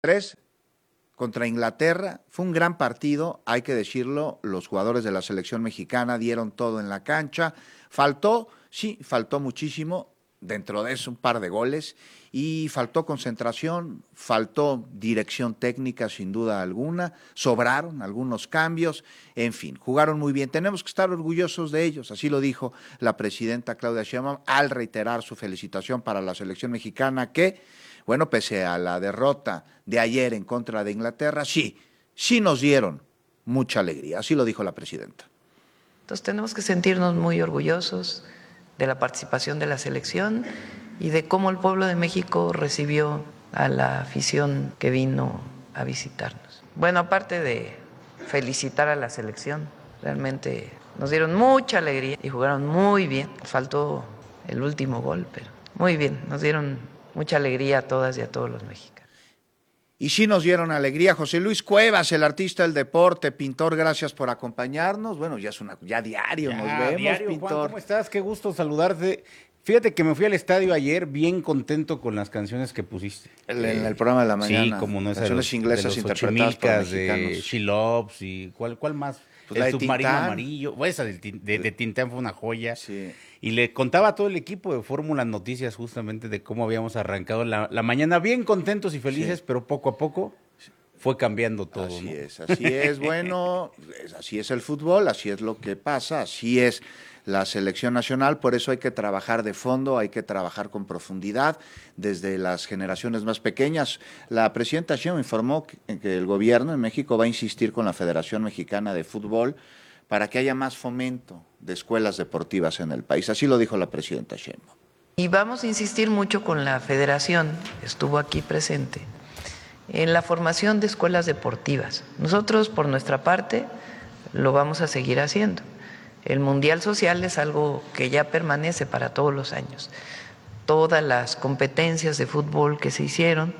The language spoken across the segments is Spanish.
3 contra Inglaterra. Fue un gran partido, hay que decirlo. Los jugadores de la selección mexicana dieron todo en la cancha. Faltó, sí, faltó muchísimo. Dentro de eso un par de goles y faltó concentración, faltó dirección técnica sin duda alguna, sobraron algunos cambios, en fin, jugaron muy bien. Tenemos que estar orgullosos de ellos, así lo dijo la presidenta Claudia Sheinbaum al reiterar su felicitación para la selección mexicana que, bueno, pese a la derrota de ayer en contra de Inglaterra, sí nos dieron mucha alegría, así lo dijo la presidenta. Entonces tenemos que sentirnos muy orgullosos de la participación de la selección y de cómo el pueblo de México recibió a la afición que vino a visitarnos. Bueno, aparte de felicitar a la selección, realmente nos dieron mucha alegría y jugaron muy bien. Faltó el último gol, pero muy bien, nos dieron mucha alegría a todas y a todos los mexicanos. Y sí nos dieron alegría. José Luis Cuevas, el artista del deporte, pintor, gracias por acompañarnos. Bueno, ya diario nos vemos, diario, pintor. Juan, ¿cómo estás? Qué gusto saludarte. Fíjate que me fui al estadio ayer bien contento con las canciones que pusiste. En el programa de la mañana. Sí, como no es canciones inglesas interpretadas por mexicanos. De She Loves y ¿cuál más? Pues el submarino Tintán. Amarillo. Bueno, esa de Tintán fue una joya. Sí. Y le contaba a todo el equipo de Fórmula Noticias justamente de cómo habíamos arrancado la mañana bien contentos y felices, sí, pero poco a poco fue cambiando todo. Así es, bueno, así es el fútbol, así es lo que pasa, así es la selección nacional, por eso hay que trabajar de fondo, hay que trabajar con profundidad desde las generaciones más pequeñas. La presidenta Sheinbaum informó que el gobierno en México va a insistir con la Federación Mexicana de Fútbol para que haya más fomento de escuelas deportivas en el país, así lo dijo la presidenta Sheinbaum. Y vamos a insistir mucho con la federación, estuvo aquí presente, en la formación de escuelas deportivas. Nosotros, por nuestra parte, lo vamos a seguir haciendo. El Mundial Social es algo que ya permanece para todos los años. Todas las competencias de fútbol que se hicieron.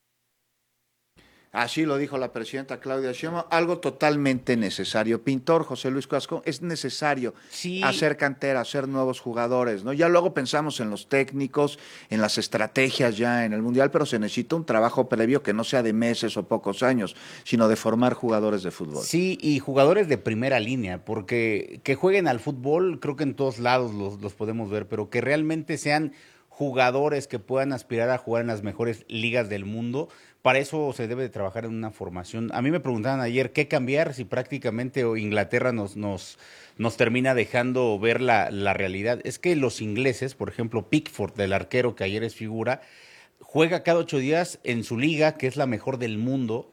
Así lo dijo la presidenta Claudia Sheinbaum, algo totalmente necesario. Pintor José Luis Casco, es necesario hacer cantera, hacer nuevos jugadores, ¿no? Ya luego pensamos en los técnicos, en las estrategias ya en el Mundial, pero se necesita un trabajo previo que no sea de meses o pocos años, sino de formar jugadores de fútbol. Sí, y jugadores de primera línea, porque que jueguen al fútbol, creo que en todos lados los podemos ver, pero que realmente sean jugadores que puedan aspirar a jugar en las mejores ligas del mundo. Para eso se debe de trabajar en una formación. A mí me preguntaban ayer qué cambiar si prácticamente Inglaterra nos termina dejando ver la realidad. Es que los ingleses, por ejemplo, Pickford, del arquero que ayer es figura, juega cada 8 días en su liga, que es la mejor del mundo,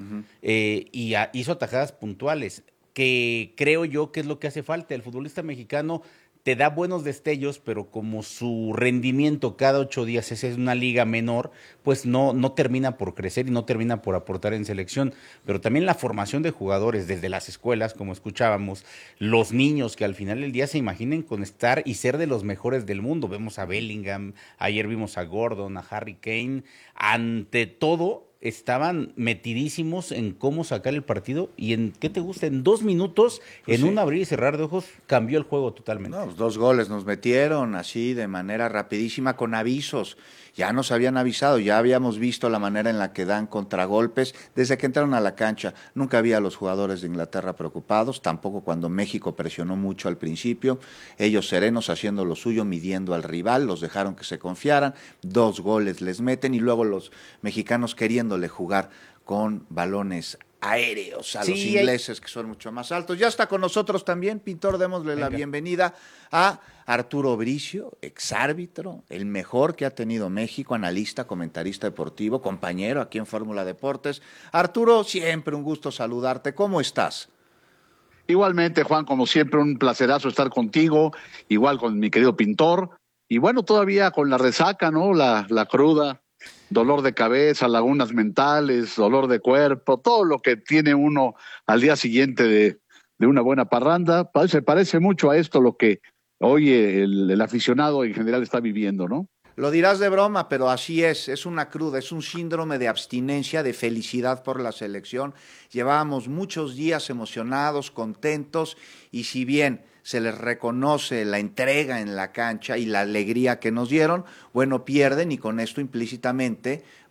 y hizo atajadas puntuales, que creo yo que es lo que hace falta. El futbolista mexicano te da buenos destellos, pero como su rendimiento cada 8 días es una liga menor, pues no termina por crecer y no termina por aportar en selección. Pero también la formación de jugadores desde las escuelas, como escuchábamos, los niños que al final del día se imaginen con estar y ser de los mejores del mundo. Vemos a Bellingham, ayer vimos a Gordon, a Harry Kane, ante todo estaban metidísimos en cómo sacar el partido y en, ¿qué te gusta? En 2 minutos, pues en un abrir y cerrar de ojos, cambió el juego totalmente. No, 2 goles nos metieron así de manera rapidísima con avisos. Ya nos habían avisado, ya habíamos visto la manera en la que dan contragolpes desde que entraron a la cancha. Nunca había a los jugadores de Inglaterra preocupados, tampoco cuando México presionó mucho al principio. Ellos serenos haciendo lo suyo, midiendo al rival, los dejaron que se confiaran. 2 goles les meten y luego los mexicanos queriéndole jugar con balones aéreos a los ingleses que son mucho más altos. Ya está con nosotros también, pintor, démosle la bienvenida a Arturo Bricio, exárbitro, el mejor que ha tenido México, analista, comentarista deportivo, compañero aquí en Fórmula Deportes. Arturo, siempre un gusto saludarte. ¿Cómo estás? Igualmente, Juan, como siempre, un placerazo estar contigo, igual con mi querido pintor, y bueno, todavía con la resaca, ¿no? La cruda. Dolor de cabeza, lagunas mentales, dolor de cuerpo, todo lo que tiene uno al día siguiente de una buena parranda. Se parece mucho a esto lo que hoy el aficionado en general está viviendo, ¿no? Lo dirás de broma, pero así es una cruda, es un síndrome de abstinencia, de felicidad por la selección. Llevábamos muchos días emocionados, contentos, y si bien se les reconoce la entrega en la cancha y la alegría que nos dieron, bueno, pierden y con esto implícitamente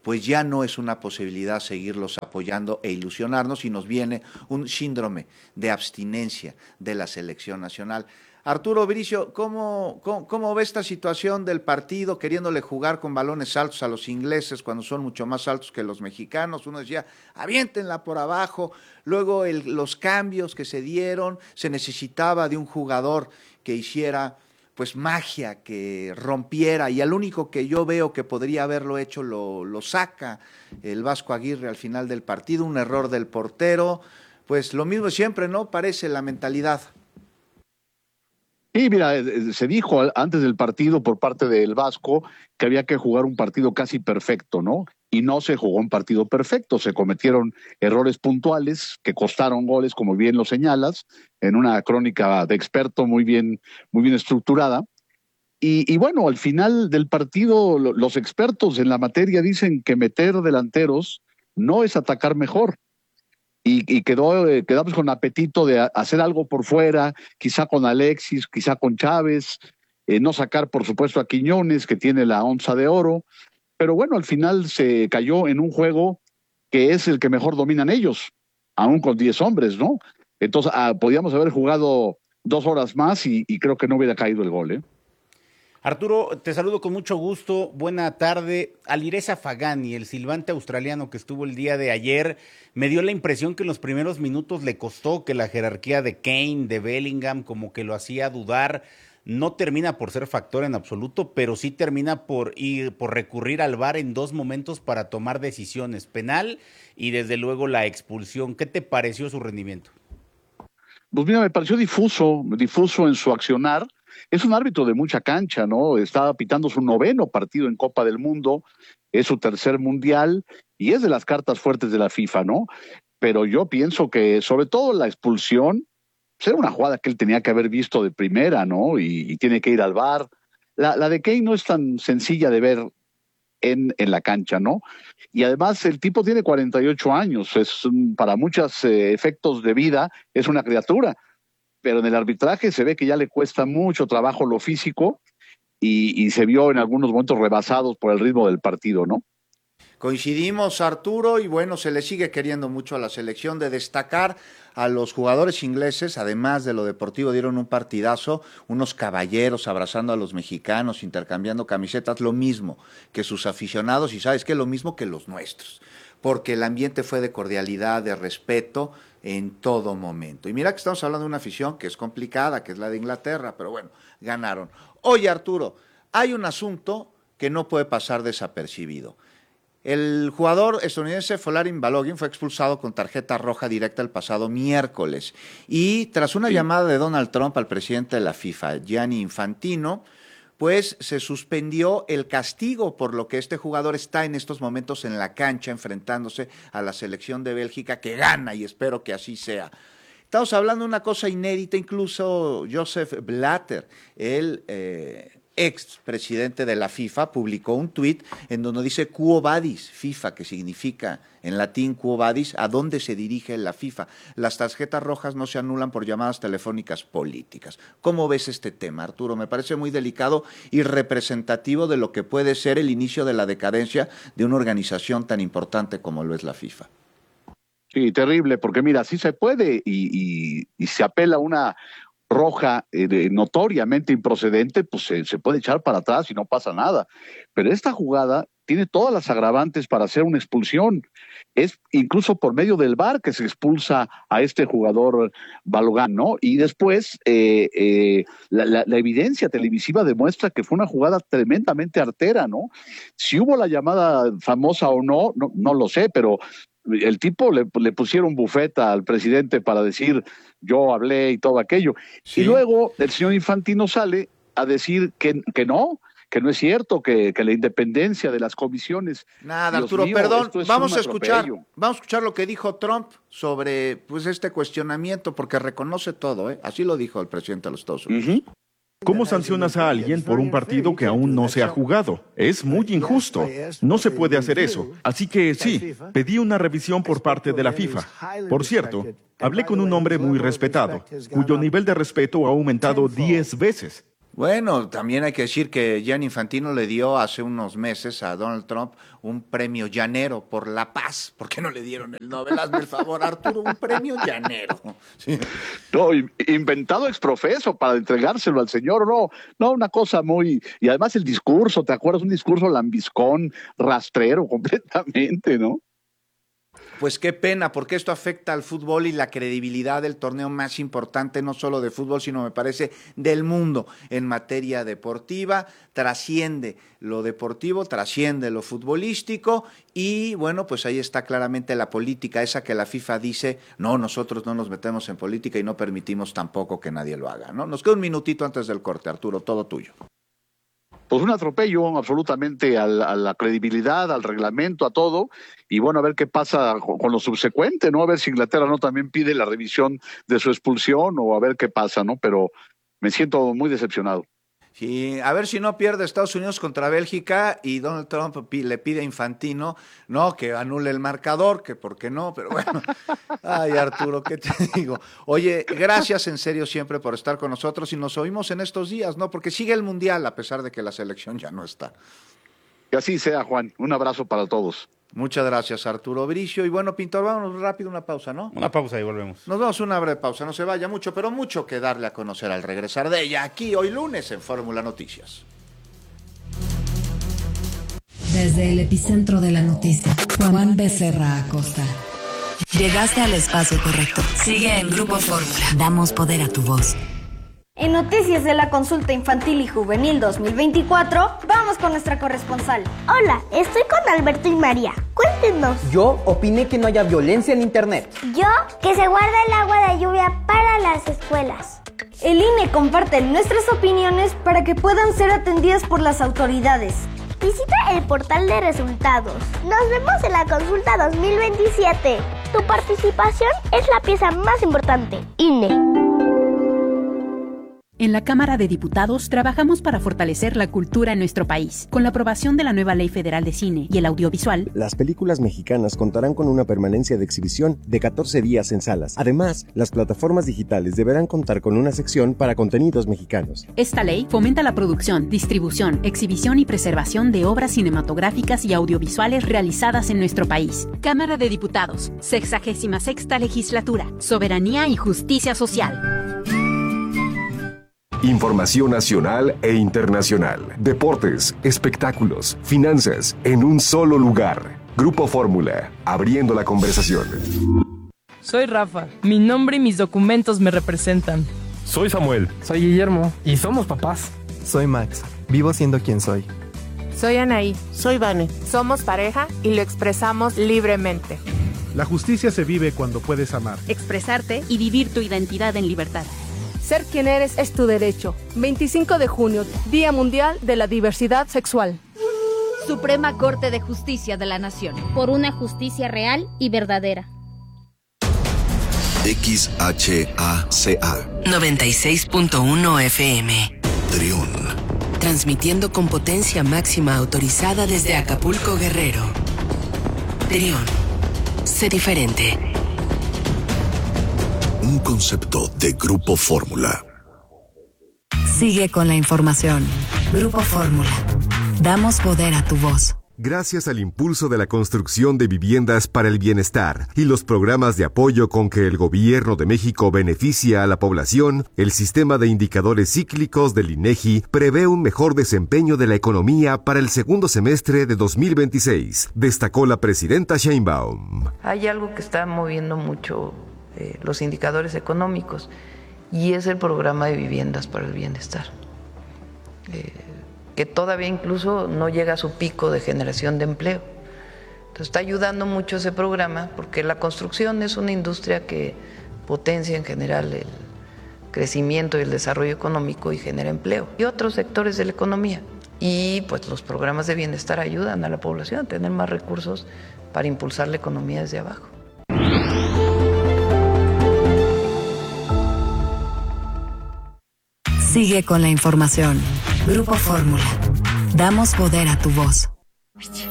pues ya no es una posibilidad seguirlos apoyando e ilusionarnos, y nos viene un síndrome de abstinencia de la selección nacional. Arturo Bricio, ¿cómo ve esta situación del partido queriéndole jugar con balones altos a los ingleses cuando son mucho más altos que los mexicanos? Uno decía, aviéntenla por abajo. Luego los cambios que se dieron, se necesitaba de un jugador que hiciera pues magia, que rompiera, y al único que yo veo que podría haberlo hecho lo saca el Vasco Aguirre al final del partido, un error del portero. Pues lo mismo siempre, ¿no? Parece la mentalidad. Y mira, se dijo antes del partido por parte del Vasco que había que jugar un partido casi perfecto, ¿no? Y no se jugó un partido perfecto, se cometieron errores puntuales que costaron goles, como bien lo señalas, en una crónica de experto muy bien estructurada. Y bueno, al final del partido, los expertos en la materia dicen que meter delanteros no es atacar mejor. Y quedamos con apetito de hacer algo por fuera, quizá con Alexis, quizá con Chávez, no sacar por supuesto a Quiñones, que tiene la onza de oro, pero bueno, al final se cayó en un juego que es el que mejor dominan ellos, aún con 10 hombres, ¿no? Entonces podíamos haber jugado 2 horas más y creo que no hubiera caído el gol, ¿eh? Arturo, te saludo con mucho gusto, buena tarde. Alireza Fagani, el silbante australiano que estuvo el día de ayer, me dio la impresión que en los primeros minutos le costó, que la jerarquía de Kane, de Bellingham, como que lo hacía dudar. No termina por ser factor en absoluto, pero sí termina por recurrir al VAR en 2 momentos para tomar decisiones, penal y desde luego la expulsión. ¿Qué te pareció su rendimiento? Pues mira, me pareció difuso en su accionar. Es un árbitro de mucha cancha, ¿no? Está pitando su 9º partido en Copa del Mundo, es su 3er mundial y es de las cartas fuertes de la FIFA, ¿no? Pero yo pienso que sobre todo la expulsión, pues era una jugada que él tenía que haber visto de primera, ¿no? Y tiene que ir al VAR. La de Kane no es tan sencilla de ver en la cancha, ¿no? Y además el tipo tiene 48 años, para muchos efectos de vida es una criatura, pero en el arbitraje se ve que ya le cuesta mucho trabajo lo físico y se vio en algunos momentos rebasados por el ritmo del partido, ¿no? Coincidimos, Arturo, y bueno, se le sigue queriendo mucho a la selección. De destacar a los jugadores ingleses, además de lo deportivo, dieron un partidazo, unos caballeros abrazando a los mexicanos, intercambiando camisetas, lo mismo que sus aficionados, y ¿sabes qué? Lo mismo que los nuestros, porque el ambiente fue de cordialidad, de respeto en todo momento. Y mira que estamos hablando de una afición que es complicada, que es la de Inglaterra, pero bueno, ganaron. Oye, Arturo, hay un asunto que no puede pasar desapercibido. El jugador estadounidense Folarin Balogun fue expulsado con tarjeta roja directa el pasado miércoles, y tras una llamada de Donald Trump al presidente de la FIFA, Gianni Infantino, pues se suspendió el castigo, por lo que este jugador está en estos momentos en la cancha enfrentándose a la selección de Bélgica, que gana, y espero que así sea. Estamos hablando de una cosa inédita. Incluso Joseph Blatter, el ex presidente de la FIFA, publicó un tuit en donde dice Quo Vadis FIFA, que significa en latín Quo Vadis, a dónde se dirige la FIFA. Las tarjetas rojas no se anulan por llamadas telefónicas políticas. ¿Cómo ves este tema, Arturo? Me parece muy delicado y representativo de lo que puede ser el inicio de la decadencia de una organización tan importante como lo es la FIFA. Sí, terrible, porque mira, sí se puede y se apela a una roja notoriamente improcedente, pues se puede echar para atrás y no pasa nada. Pero esta jugada tiene todas las agravantes para hacer una expulsión. Es incluso por medio del VAR que se expulsa a este jugador Balogun, ¿no? Y después la evidencia televisiva demuestra que fue una jugada tremendamente artera, ¿no? Si hubo la llamada famosa o no lo sé, pero el tipo le pusieron bufeta al presidente para decir yo hablé y todo aquello. Sí. Y luego el señor Infantino sale a decir que no es cierto, que la independencia de las comisiones. Nada, Dios Arturo, mío, perdón, vamos a escuchar lo que dijo Trump sobre pues este cuestionamiento, porque reconoce todo, ¿eh? Así lo dijo el presidente de los Estados Unidos. ¿Cómo sancionas a alguien por un partido que aún no se ha jugado? Es muy injusto. No se puede hacer eso. Así que sí, pedí una revisión por parte de la FIFA. Por cierto, hablé con un hombre muy respetado, cuyo nivel de respeto ha aumentado 10 veces. Bueno, también hay que decir que Gianni Infantino le dio hace unos meses a Donald Trump un premio llanero por la paz. ¿Por qué no le dieron el Nobel? Hazme el favor, Arturo, un premio llanero. Sí. No, inventado exprofeso para entregárselo al señor, no, una cosa muy... Y además el discurso, ¿te acuerdas? Un discurso lambiscón, rastrero completamente, ¿no? Pues qué pena, porque esto afecta al fútbol y la credibilidad del torneo más importante, no solo de fútbol, sino me parece del mundo en materia deportiva. Trasciende lo deportivo, trasciende lo futbolístico y bueno, pues ahí está claramente la política, esa que la FIFA dice, no, nosotros no nos metemos en política y no permitimos tampoco que nadie lo haga, ¿no? Nos queda un minutito antes del corte, Arturo, todo tuyo. Pues un atropello absolutamente a la credibilidad, al reglamento, a todo, y bueno, a ver qué pasa con lo subsecuente, ¿no? A ver si Inglaterra no también pide la revisión de su expulsión o a ver qué pasa, ¿no? Pero me siento muy decepcionado. Sí, a ver si no pierde Estados Unidos contra Bélgica y Donald Trump le pide a Infantino, no, que anule el marcador, que por qué no, pero bueno. Ay, Arturo, ¿qué te digo? Oye, gracias en serio siempre por estar con nosotros y nos oímos en estos días, ¿no? Porque sigue el Mundial a pesar de que la selección ya no está. Que así sea, Juan. Un abrazo para todos. Muchas gracias, Arturo Bricio. Y bueno, Pintor, vámonos rápido, una pausa, ¿no? Una pausa y volvemos. Nos vamos a una breve pausa, no se vaya mucho, pero mucho que darle a conocer al regresar de ella, aquí hoy lunes en Fórmula Noticias. Desde el epicentro de la noticia, Juan Becerra Acosta. Llegaste al espacio correcto. Sigue en Grupo Fórmula. Damos poder a tu voz. En Noticias de la Consulta Infantil y Juvenil 2024, vamos con nuestra corresponsal. Hola, estoy con Alberto y María. Cuéntenos. Yo opiné que no haya violencia en internet. Yo, que se guarda el agua de lluvia para las escuelas. El INE comparte nuestras opiniones para que puedan ser atendidas por las autoridades. Visita el portal de resultados. Nos vemos en la consulta 2027. Tu participación es la pieza más importante. INE. En la Cámara de Diputados trabajamos para fortalecer la cultura en nuestro país. Con la aprobación de la nueva Ley Federal de Cine y el Audiovisual, las películas mexicanas contarán con una permanencia de exhibición de 14 días en salas. Además, las plataformas digitales deberán contar con una sección para contenidos mexicanos. Esta ley fomenta la producción, distribución, exhibición y preservación de obras cinematográficas y audiovisuales realizadas en nuestro país. Cámara de Diputados, 66ª Legislatura, Soberanía y Justicia Social. Información nacional e internacional, deportes, espectáculos, finanzas, en un solo lugar. Grupo Fórmula, abriendo la conversación. Soy Rafa, mi nombre y mis documentos me representan. Soy Samuel. Soy Guillermo, y somos papás. Soy Max, vivo siendo quien soy. Soy Anaí. Soy Vane. Somos pareja y lo expresamos libremente. La justicia se vive cuando puedes amar, expresarte y vivir tu identidad en libertad. Ser quien eres es tu derecho. 25 de junio, Día Mundial de la Diversidad Sexual. Suprema Corte de Justicia de la Nación. Por una justicia real y verdadera. XHACA 96.1 FM. Trión. Transmitiendo con potencia máxima autorizada desde Acapulco, Guerrero. Trión. Sé diferente. Un concepto de Grupo Fórmula. Sigue con la información. Grupo Fórmula. Damos poder a tu voz. Gracias al impulso de la construcción de viviendas para el bienestar y los programas de apoyo con que el Gobierno de México beneficia a la población, el sistema de indicadores cíclicos del INEGI prevé un mejor desempeño de la economía para el segundo semestre de 2026, destacó la presidenta Sheinbaum. Hay algo que está moviendo mucho los indicadores económicos y es el programa de viviendas para el bienestar, que todavía incluso no llega a su pico de generación de empleo. Entonces está ayudando mucho ese programa porque la construcción es una industria que potencia en general el crecimiento y el desarrollo económico y genera empleo y otros sectores de la economía. Y pues los programas de bienestar ayudan a la población a tener más recursos para impulsar la economía desde abajo. Sigue con la información. Grupo Fórmula. Damos poder a tu voz.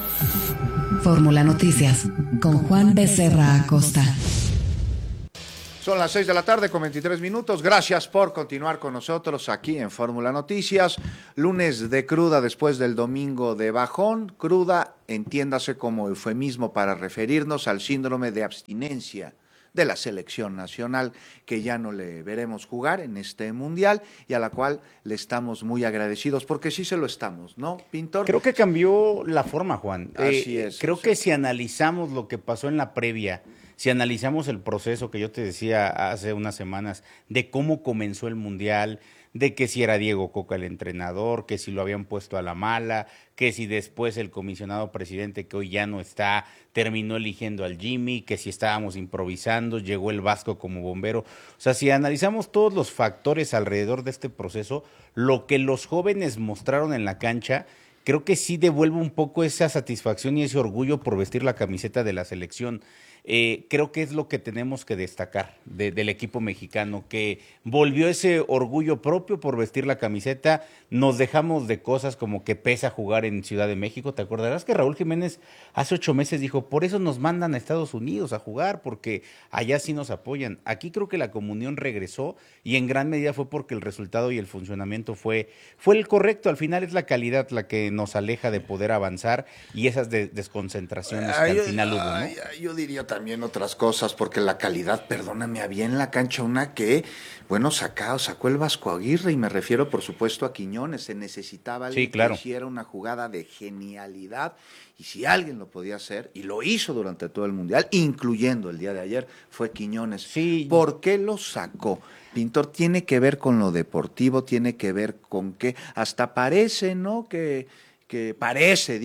Fórmula Noticias con Juan Becerra Acosta. Son las 6 de la tarde con 23 minutos. Gracias por continuar con nosotros aquí en Fórmula Noticias. Lunes de cruda después del domingo de bajón. Cruda, entiéndase como eufemismo para referirnos al síndrome de abstinencia de la selección nacional, que ya no le veremos jugar en este mundial y a la cual le estamos muy agradecidos, porque sí se lo estamos, ¿no, Pintor? Creo que cambió la forma, Juan. Así es. Creo que si analizamos lo que pasó en la previa, si analizamos el proceso que yo te decía hace unas semanas de cómo comenzó el mundial, de que si era Diego Coca el entrenador, que si lo habían puesto a la mala, que si después el comisionado presidente, que hoy ya no está, terminó eligiendo al Jimmy, que si estábamos improvisando, llegó el Vasco como bombero. O sea, si analizamos todos los factores alrededor de este proceso, lo que los jóvenes mostraron en la cancha, creo que sí devuelve un poco esa satisfacción y ese orgullo por vestir la camiseta de la selección. Creo que es lo que tenemos que destacar del equipo mexicano, que volvió ese orgullo propio por vestir la camiseta. Nos dejamos de cosas como que pesa jugar en Ciudad de México. ¿Te acordarás que Raúl Jiménez hace 8 meses dijo, por eso nos mandan a Estados Unidos a jugar, porque allá sí nos apoyan? Aquí creo que la comunión regresó y en gran medida fue porque el resultado y el funcionamiento fue el correcto. Al final es la calidad la que nos aleja de poder avanzar y esas desconcentraciones que al final hubo, ¿no? Yo diría también otras cosas, porque la calidad, perdóname, había en la cancha una que, bueno, sacó el Vasco Aguirre, y me refiero por supuesto a Quiñones. Se necesitaba alguien que hiciera una jugada de genialidad, y si alguien lo podía hacer, y lo hizo durante todo el Mundial, incluyendo el día de ayer, fue Quiñones. Sí. ¿Por qué lo sacó? Pintor, tiene que ver con lo deportivo, tiene que ver con que hasta parece, ¿no?, que parece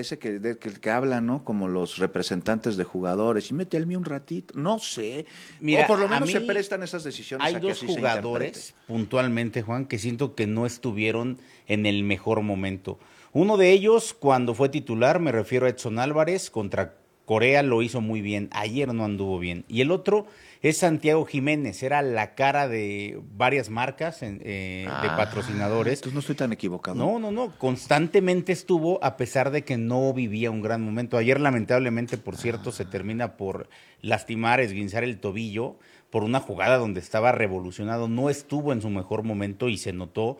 que hablan, ¿no?, como los representantes de jugadores, y méteme un ratito, no sé. Mira, o por lo menos se prestan esas decisiones. Hay dos jugadores, puntualmente, Juan, que siento que no estuvieron en el mejor momento. Uno de ellos, cuando fue titular, me refiero a Edson Álvarez, contra Corea lo hizo muy bien, ayer no anduvo bien. Y el otro es Santiago Jiménez, era la cara de varias marcas de patrocinadores. Entonces no estoy tan equivocado. No, constantemente estuvo, a pesar de que no vivía un gran momento. Ayer, lamentablemente, por cierto, se termina por lastimar, esguinzar el tobillo por una jugada donde estaba revolucionado. No estuvo en su mejor momento y se notó.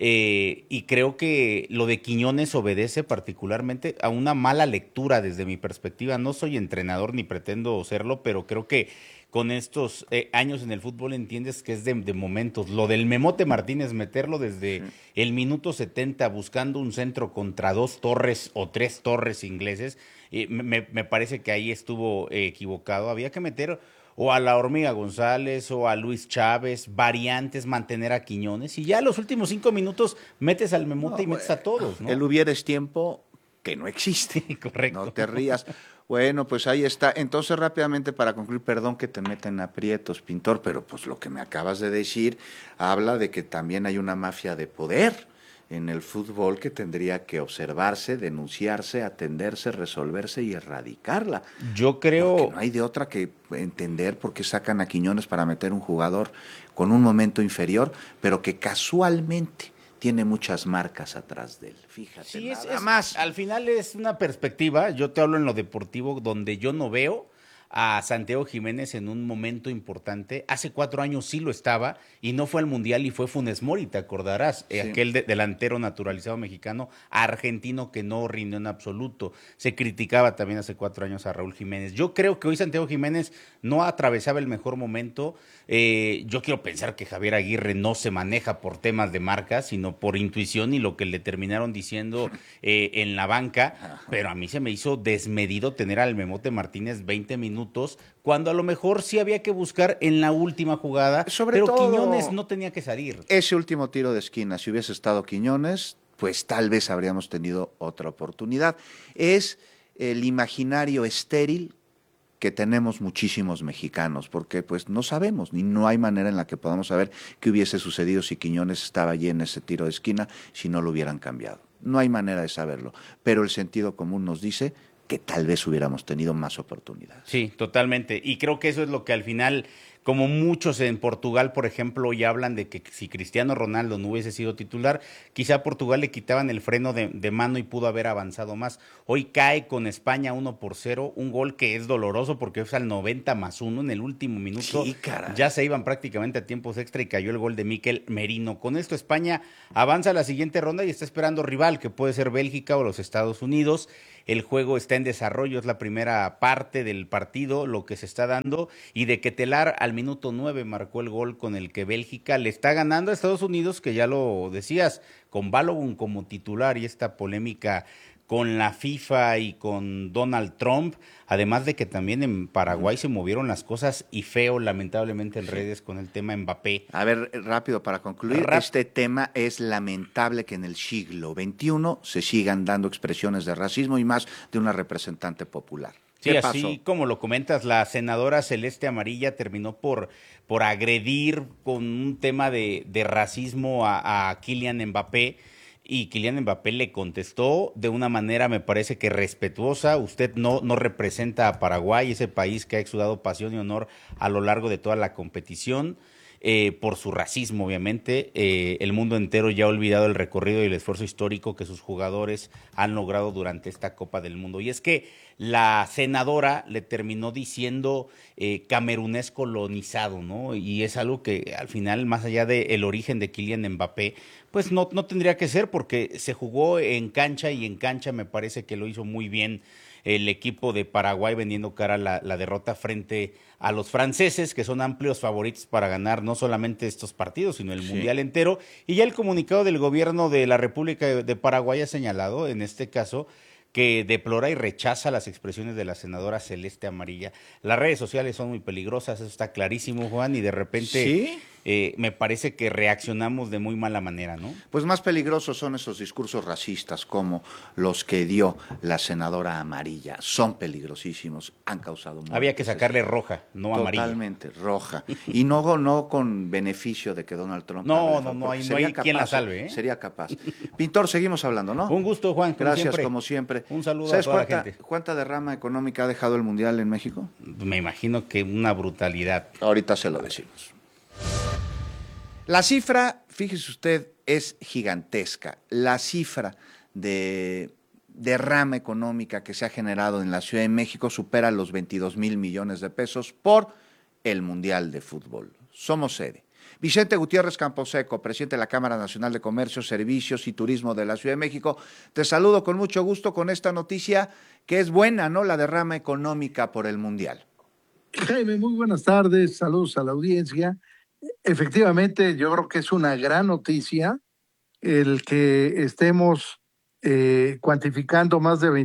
Y creo que lo de Quiñones obedece particularmente a una mala lectura desde mi perspectiva. No soy entrenador ni pretendo serlo, pero creo que con estos años en el fútbol entiendes que es de momentos. Lo del Memote Martínez, meterlo desde el minuto 70 buscando un centro contra 2 torres o 3 torres ingleses, me parece que ahí estuvo equivocado. Había que meter o a la Hormiga González o a Luis Chávez, variantes, mantener a Quiñones, y ya los últimos 5 minutos metes al Memote y metes a todos, ¿no? El hubiera es tiempo que no existe. Correcto. No te rías. Bueno, pues ahí está. Entonces, rápidamente, para concluir, perdón que te meten aprietos, Pintor, pero pues lo que me acabas de decir habla de que también hay una mafia de poder en el fútbol que tendría que observarse, denunciarse, atenderse, resolverse y erradicarla. Yo creo... Porque no hay de otra que entender por qué sacan a Quiñones para meter un jugador con un momento inferior, pero que casualmente tiene muchas marcas atrás de él. Fíjate, sí, nada más. Al final es una perspectiva. Yo te hablo en lo deportivo, donde yo no veo a Santiago Jiménez en un momento importante. Hace 4 años sí lo estaba y no fue al Mundial, y fue Funes Mori, te acordarás, sí. Aquel delantero naturalizado mexicano, argentino, que no rindió en absoluto. Se criticaba también hace 4 años a Raúl Jiménez. Yo creo que hoy Santiago Jiménez no atravesaba el mejor momento. Yo quiero pensar que Javier Aguirre no se maneja por temas de marca, sino por intuición y lo que le terminaron diciendo en la banca. Pero a mí se me hizo desmedido tener al Memote Martínez 20 minutos, cuando a lo mejor sí había que buscar en la última jugada, pero todo, Quiñones no tenía que salir. Ese último tiro de esquina, si hubiese estado Quiñones, pues tal vez habríamos tenido otra oportunidad. Es el imaginario estéril que tenemos muchísimos mexicanos, porque pues no sabemos, ni no hay manera en la que podamos saber qué hubiese sucedido si Quiñones estaba allí en ese tiro de esquina, si no lo hubieran cambiado. No hay manera de saberlo, pero el sentido común nos dice que tal vez hubiéramos tenido más oportunidades. Sí, totalmente. Y creo que eso es lo que al final como muchos en Portugal, por ejemplo, ya hablan de que si Cristiano Ronaldo no hubiese sido titular, quizá a Portugal le quitaban el freno de mano y pudo haber avanzado más. Hoy cae con España 1-0, un gol que es doloroso porque es al 90+1 en el último minuto. Sí, caray. Ya se iban prácticamente a tiempos extra y cayó el gol de Mikel Merino. Con esto España avanza a la siguiente ronda y está esperando rival, que puede ser Bélgica o los Estados Unidos. El juego está en desarrollo, es la primera parte del partido, lo que se está dando, y de Ketelaar al minuto 9 marcó el gol con el que Bélgica le está ganando a Estados Unidos, que ya lo decías, con Balogun como titular y esta polémica con la FIFA y con Donald Trump, además de que también en Paraguay se movieron las cosas y feo, lamentablemente, en redes con el tema Mbappé. A ver, rápido para concluir, este tema es lamentable que en el siglo XXI se sigan dando expresiones de racismo y más de una representante popular. Sí, así como lo comentas, la senadora Celeste Amarilla terminó por agredir con un tema de racismo a Kylian Mbappé, y Kylian Mbappé le contestó de una manera, me parece que respetuosa. Usted no representa a Paraguay, ese país que ha exudado pasión y honor a lo largo de toda la competición. Por su racismo, obviamente. El mundo entero ya ha olvidado el recorrido y el esfuerzo histórico que sus jugadores han logrado durante esta Copa del Mundo. Y es que la senadora le terminó diciendo camerunés colonizado, ¿no? Y es algo que al final, más allá del origen de Kylian Mbappé, pues no tendría que ser, porque se jugó en cancha y en cancha me parece que lo hizo muy bien el equipo de Paraguay, vendiendo cara a la derrota frente a los franceses, que son amplios favoritos para ganar no solamente estos partidos, sino el mundial entero. Y ya el comunicado del gobierno de la República de Paraguay ha señalado, en este caso, que deplora y rechaza las expresiones de la senadora Celeste Amarilla. Las redes sociales son muy peligrosas, eso está clarísimo, Juan, y de repente me parece que reaccionamos de muy mala manera, ¿no? Pues más peligrosos son esos discursos racistas como los que dio la senadora Amarilla. Son peligrosísimos, han causado muertes. Había que sacarle roja, no amarilla. Totalmente, roja. Y no con beneficio de que Donald Trump... No hay quien la salve, ¿eh? Sería capaz. Pintor, seguimos hablando, ¿no? Un gusto, Juan. Gracias, como siempre. Un saludo a toda la gente. ¿Cuánta derrama económica ha dejado el Mundial en México? Me imagino que una brutalidad. Ahorita se lo decimos. La cifra, fíjese usted, es gigantesca. La cifra de derrama económica que se ha generado en la Ciudad de México supera los 22,000 millones de pesos por el Mundial de Fútbol. Somos sede. Vicente Gutiérrez Camposeco, presidente de la Cámara Nacional de Comercio, Servicios y Turismo de la Ciudad de México. Te saludo con mucho gusto con esta noticia que es buena, ¿no? La derrama económica por el Mundial. Jaime, muy buenas tardes, saludos a la audiencia. Efectivamente, yo creo que es una gran noticia el que estemos cuantificando más de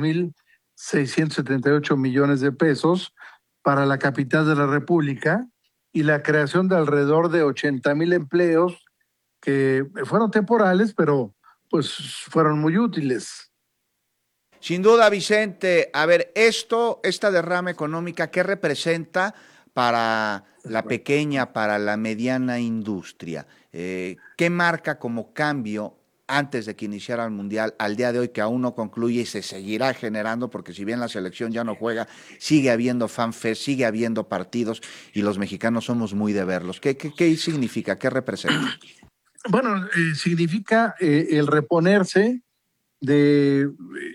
22,678 millones de pesos para la capital de la República y la creación de alrededor de 80,000 empleos que fueron temporales, pero pues fueron muy útiles. Sin duda, Vicente, a ver, esta derrama económica, ¿qué representa para la pequeña, para la mediana industria? ¿Qué marca como cambio antes de que iniciara el Mundial al día de hoy, que aún no concluye y se seguirá generando, porque si bien la selección ya no juega, sigue habiendo fanfest, sigue habiendo partidos y los mexicanos somos muy de verlos? ¿Qué significa? ¿Qué representa? Bueno, significa el reponerse de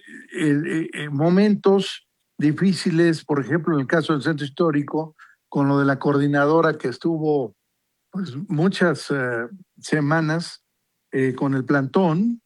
momentos difíciles, por ejemplo, en el caso del Centro Histórico, con lo de la coordinadora que estuvo pues muchas semanas con el plantón.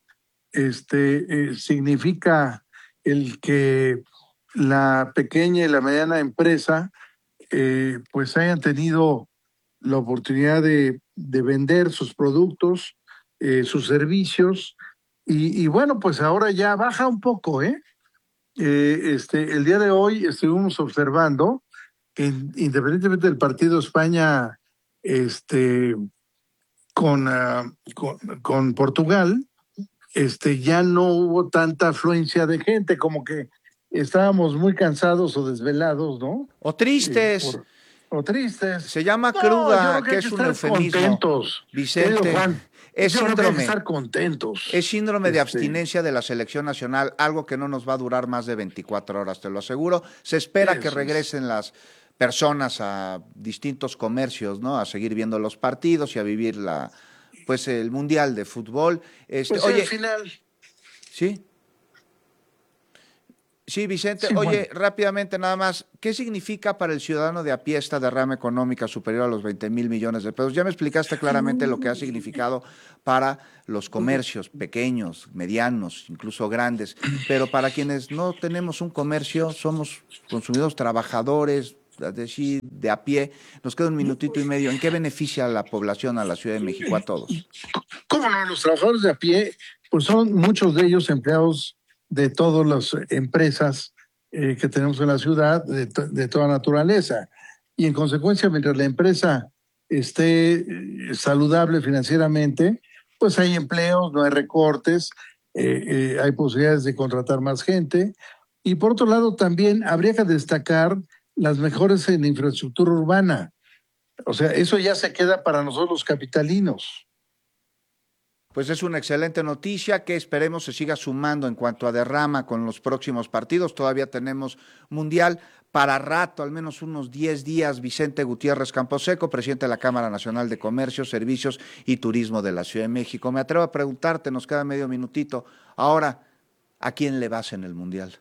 Significa el que la pequeña y la mediana empresa pues hayan tenido la oportunidad de vender sus productos, sus servicios, y bueno, pues ahora ya baja un poco, el día de hoy estuvimos observando que independientemente del partido España con Portugal, ya no hubo tanta afluencia de gente, como que estábamos muy cansados o desvelados, ¿no? O tristes. O tristes. Se llama cruda, que es un eufemismo. Contentos. Vicente, es síndrome. Que estar contentos. Es síndrome de abstinencia de la selección nacional, algo que no nos va a durar más de 24 horas, te lo aseguro. Se espera que regresen las personas a distintos comercios, ¿no? A seguir viendo los partidos y a vivir el Mundial de Fútbol. Oye, al final. ¿Sí? Sí, Vicente. Sí, Oye, rápidamente nada más, ¿qué significa para el ciudadano de a pie esta derrama económica superior a los 20,000 millones de pesos? Ya me explicaste claramente lo que ha significado para los comercios pequeños, medianos, incluso grandes, pero para quienes no tenemos un comercio, somos consumidores trabajadores, es decir, de a pie, nos queda un minutito y medio. ¿En qué beneficia a la población, a la Ciudad de México, a todos? ¿Cómo no? Los trabajadores de a pie, pues son muchos de ellos empleados de todas las empresas que tenemos en la ciudad, de toda naturaleza. Y en consecuencia, mientras la empresa esté saludable financieramente, pues hay empleos, no hay recortes, hay posibilidades de contratar más gente. Y por otro lado, también habría que destacar las mejoras en infraestructura urbana. O sea, eso ya se queda para nosotros los capitalinos. Pues es una excelente noticia que esperemos se siga sumando en cuanto a derrama con los próximos partidos. Todavía tenemos Mundial para rato, al menos unos 10 días. Vicente Gutiérrez Camposeco, presidente de la Cámara Nacional de Comercio, Servicios y Turismo de la Ciudad de México. Me atrevo a preguntarte, nos queda medio minutito. Ahora, ¿a quién le vas en el Mundial?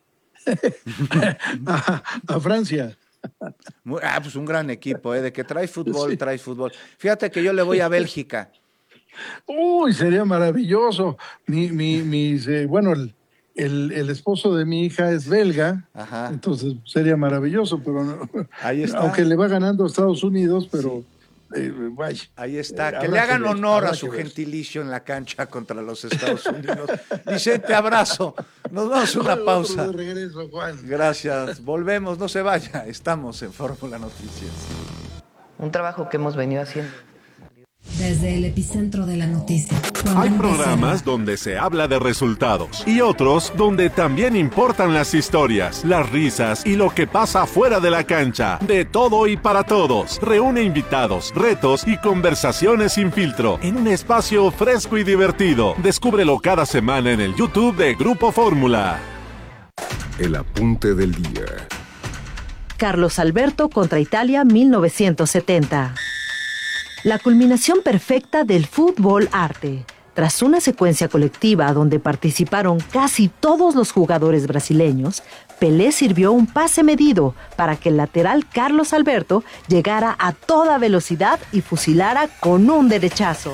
a Francia. Pues un gran equipo, de que trae fútbol, sí. Trae fútbol. Fíjate que yo le voy a Bélgica. Uy, sería maravilloso. Bueno, el esposo de mi hija es belga. Ajá. Entonces sería maravilloso, pero no, ahí está. Aunque le va ganando a Estados Unidos, pero vaya. Ahí está, que le hagan honor a su gentilicio en la cancha contra los Estados Unidos. Vicente, abrazo. Nos vamos a una pausa. De regreso, Juan. Gracias. Volvemos, no se vaya. Estamos en Fórmula Noticias. Un trabajo que hemos venido haciendo. Desde el epicentro de la noticia. Hay programas donde se habla de resultados y otros donde también importan las historias, las risas y lo que pasa fuera de la cancha. De todo y para todos. Reúne invitados, retos y conversaciones sin filtro en un espacio fresco y divertido. Descúbrelo cada semana en el YouTube de Grupo Fórmula. El apunte del día. Carlos Alberto contra Italia 1970. La culminación perfecta del fútbol arte. Tras una secuencia colectiva donde participaron casi todos los jugadores brasileños, Pelé sirvió un pase medido para que el lateral Carlos Alberto llegara a toda velocidad y fusilara con un derechazo.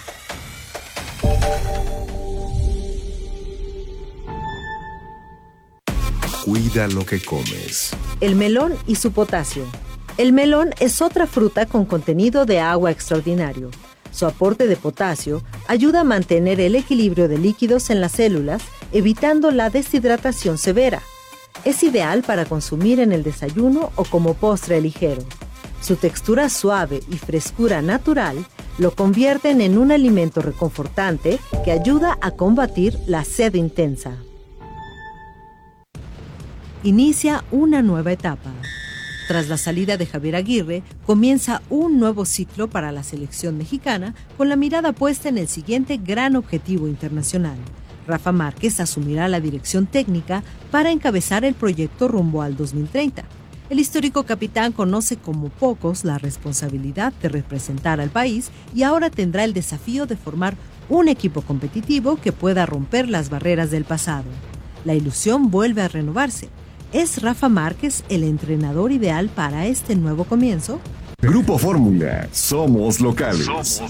Cuida lo que comes. El melón y su potasio. El melón es otra fruta con contenido de agua extraordinario. Su aporte de potasio ayuda a mantener el equilibrio de líquidos en las células, evitando la deshidratación severa. Es ideal para consumir en el desayuno o como postre ligero. Su textura suave y frescura natural lo convierten en un alimento reconfortante que ayuda a combatir la sed intensa. Inicia una nueva etapa. Tras la salida de Javier Aguirre, comienza un nuevo ciclo para la selección mexicana con la mirada puesta en el siguiente gran objetivo internacional. Rafa Márquez asumirá la dirección técnica para encabezar el proyecto rumbo al 2030. El histórico capitán conoce como pocos la responsabilidad de representar al país y ahora tendrá el desafío de formar un equipo competitivo que pueda romper las barreras del pasado. La ilusión vuelve a renovarse. ¿Es Rafa Márquez el entrenador ideal para este nuevo comienzo? Grupo Fórmula. Somos locales.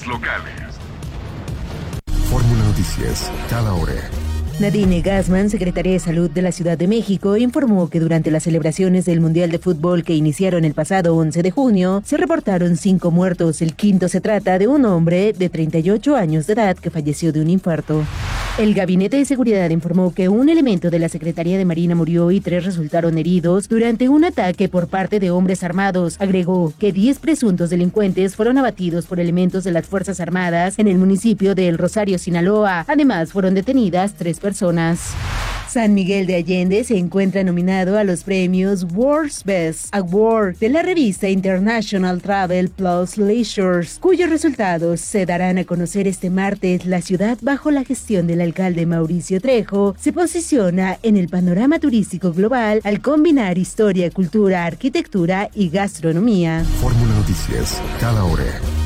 Fórmula Noticias. Cada hora. Nadine Gassman, secretaria de Salud de la Ciudad de México, informó que durante las celebraciones del Mundial de Fútbol que iniciaron el pasado 11 de junio, se reportaron 5 muertos. El quinto se trata de un hombre de 38 años de edad que falleció de un infarto. El Gabinete de Seguridad informó que un elemento de la Secretaría de Marina murió y 3 resultaron heridos durante un ataque por parte de hombres armados. Agregó que 10 presuntos delincuentes fueron abatidos por elementos de las Fuerzas Armadas en el municipio de El Rosario, Sinaloa. Además, fueron detenidas 3 personas. San Miguel de Allende se encuentra nominado a los premios World's Best Award de la revista International Travel Plus Leisures, cuyos resultados se darán a conocer este martes. La ciudad, bajo la gestión del alcalde Mauricio Trejo, se posiciona en el panorama turístico global al combinar historia, cultura, arquitectura y gastronomía. Fórmula Noticias, cada hora.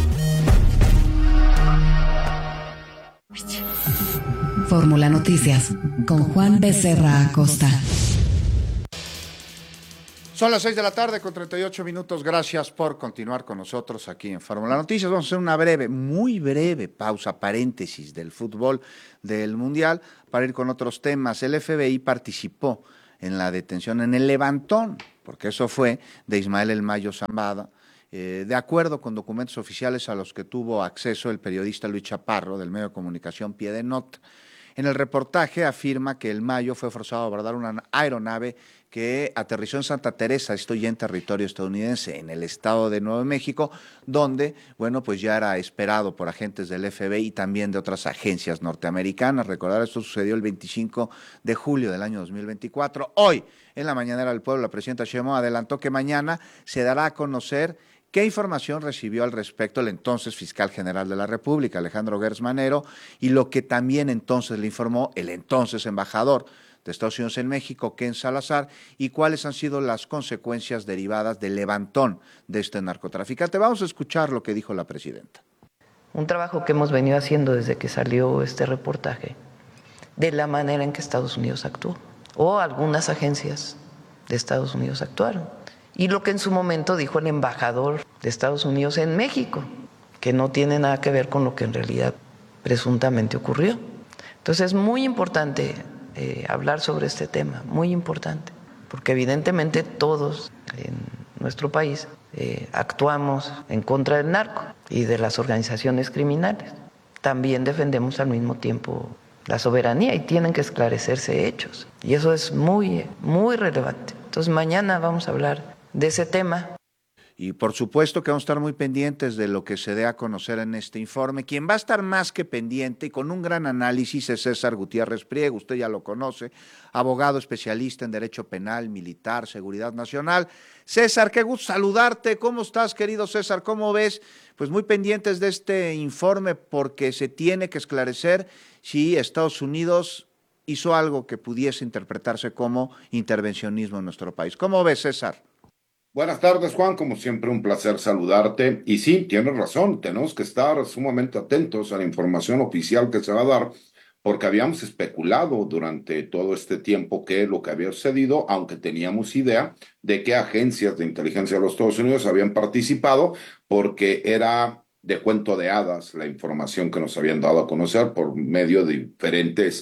Fórmula Noticias con Juan Becerra Acosta. Son las 6 de la tarde con 38 minutos. Gracias por continuar con nosotros aquí en Fórmula Noticias. Vamos a hacer una breve, muy breve pausa, paréntesis del fútbol del Mundial para ir con otros temas. El FBI participó en la detención, en el levantón, porque eso fue de Ismael El Mayo Zambada, de acuerdo con documentos oficiales a los que tuvo acceso el periodista Luis Chaparro del medio de comunicación Pie de Nota. En el reportaje afirma que El Mayo fue forzado a abordar una aeronave que aterrizó en Santa Teresa, esto ya en territorio estadounidense, en el estado de Nuevo México, donde, bueno, pues ya era esperado por agentes del FBI y también de otras agencias norteamericanas. Recordar, esto sucedió el 25 de julio del año 2024. Hoy, en la mañanera del pueblo, la presidenta Sheinbaum adelantó que mañana se dará a conocer ¿qué información recibió al respecto el entonces fiscal general de la República, Alejandro Gertz Manero, y lo que también entonces le informó el entonces embajador de Estados Unidos en México, Ken Salazar, y cuáles han sido las consecuencias derivadas del levantón de este narcotraficante? Vamos a escuchar lo que dijo la presidenta. Un trabajo que hemos venido haciendo desde que salió este reportaje, de la manera en que Estados Unidos actuó, o algunas agencias de Estados Unidos actuaron. Y lo que en su momento dijo el embajador de Estados Unidos en México, que no tiene nada que ver con lo que en realidad presuntamente ocurrió. Entonces es muy importante hablar sobre este tema, muy importante, porque evidentemente todos en nuestro país actuamos en contra del narco y de las organizaciones criminales. También defendemos al mismo tiempo la soberanía y tienen que esclarecerse hechos. Y eso es muy, muy relevante. Entonces mañana vamos a hablar de ese tema. Y por supuesto que vamos a estar muy pendientes de lo que se dé a conocer en este informe. Quien va a estar más que pendiente y con un gran análisis es César Gutiérrez Priego, usted ya lo conoce, abogado especialista en Derecho Penal, Militar, Seguridad Nacional. César, qué gusto saludarte. ¿Cómo estás, querido César? ¿Cómo ves? Pues muy pendientes de este informe porque se tiene que esclarecer si Estados Unidos hizo algo que pudiese interpretarse como intervencionismo en nuestro país. ¿Cómo ves, César? Buenas tardes, Juan. Como siempre, un placer saludarte. Y sí, tienes razón, tenemos que estar sumamente atentos a la información oficial que se va a dar, porque habíamos especulado durante todo este tiempo que lo que había sucedido, aunque teníamos idea de que agencias de inteligencia de los Estados Unidos habían participado, porque era de cuento de hadas la información que nos habían dado a conocer por medio de diferentes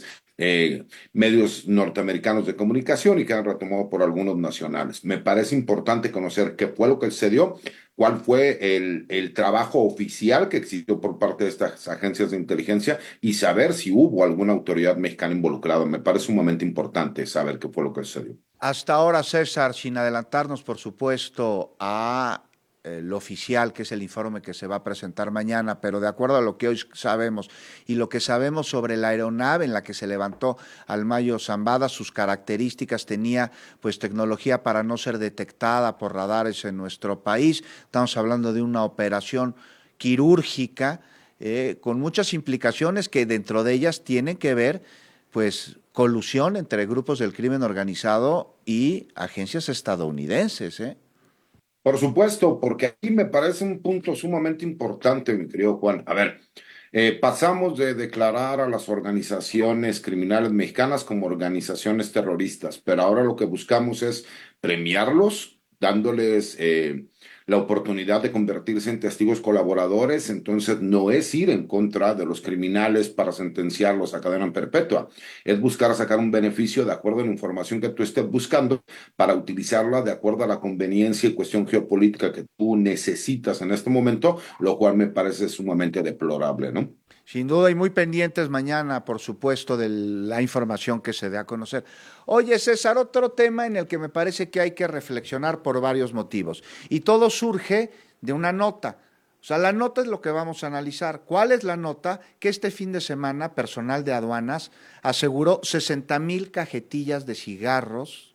medios norteamericanos de comunicación y que han retomado por algunos nacionales. Me parece importante conocer qué fue lo que se dio, cuál fue el trabajo oficial que existió por parte de estas agencias de inteligencia y saber si hubo alguna autoridad mexicana involucrada. Me parece sumamente importante saber qué fue lo que se dio. Hasta ahora, César, sin adelantarnos, por supuesto, a lo oficial, que es el informe que se va a presentar mañana, pero de acuerdo a lo que hoy sabemos y lo que sabemos sobre la aeronave en la que se levantó Al Mayo Zambada, sus características, tenía pues tecnología para no ser detectada por radares en nuestro país. Estamos hablando de una operación quirúrgica con muchas implicaciones que dentro de ellas tienen que ver pues colusión entre grupos del crimen organizado y agencias estadounidenses, Por supuesto, porque aquí me parece un punto sumamente importante, mi querido Juan. A ver, pasamos de declarar a las organizaciones criminales mexicanas como organizaciones terroristas, pero ahora lo que buscamos es premiarlos, dándoles la oportunidad de convertirse en testigos colaboradores. Entonces no es ir en contra de los criminales para sentenciarlos a cadena perpetua, es buscar sacar un beneficio de acuerdo a la información que tú estés buscando para utilizarla de acuerdo a la conveniencia y cuestión geopolítica que tú necesitas en este momento, lo cual me parece sumamente deplorable, ¿no? Sin duda, y muy pendientes mañana, por supuesto, de la información que se dé a conocer. Oye, César, otro tema en el que me parece que hay que reflexionar por varios motivos. Y todo surge de una nota. O sea, la nota es lo que vamos a analizar. ¿Cuál es la nota? Que este fin de semana personal de aduanas aseguró 60,000 cajetillas de cigarros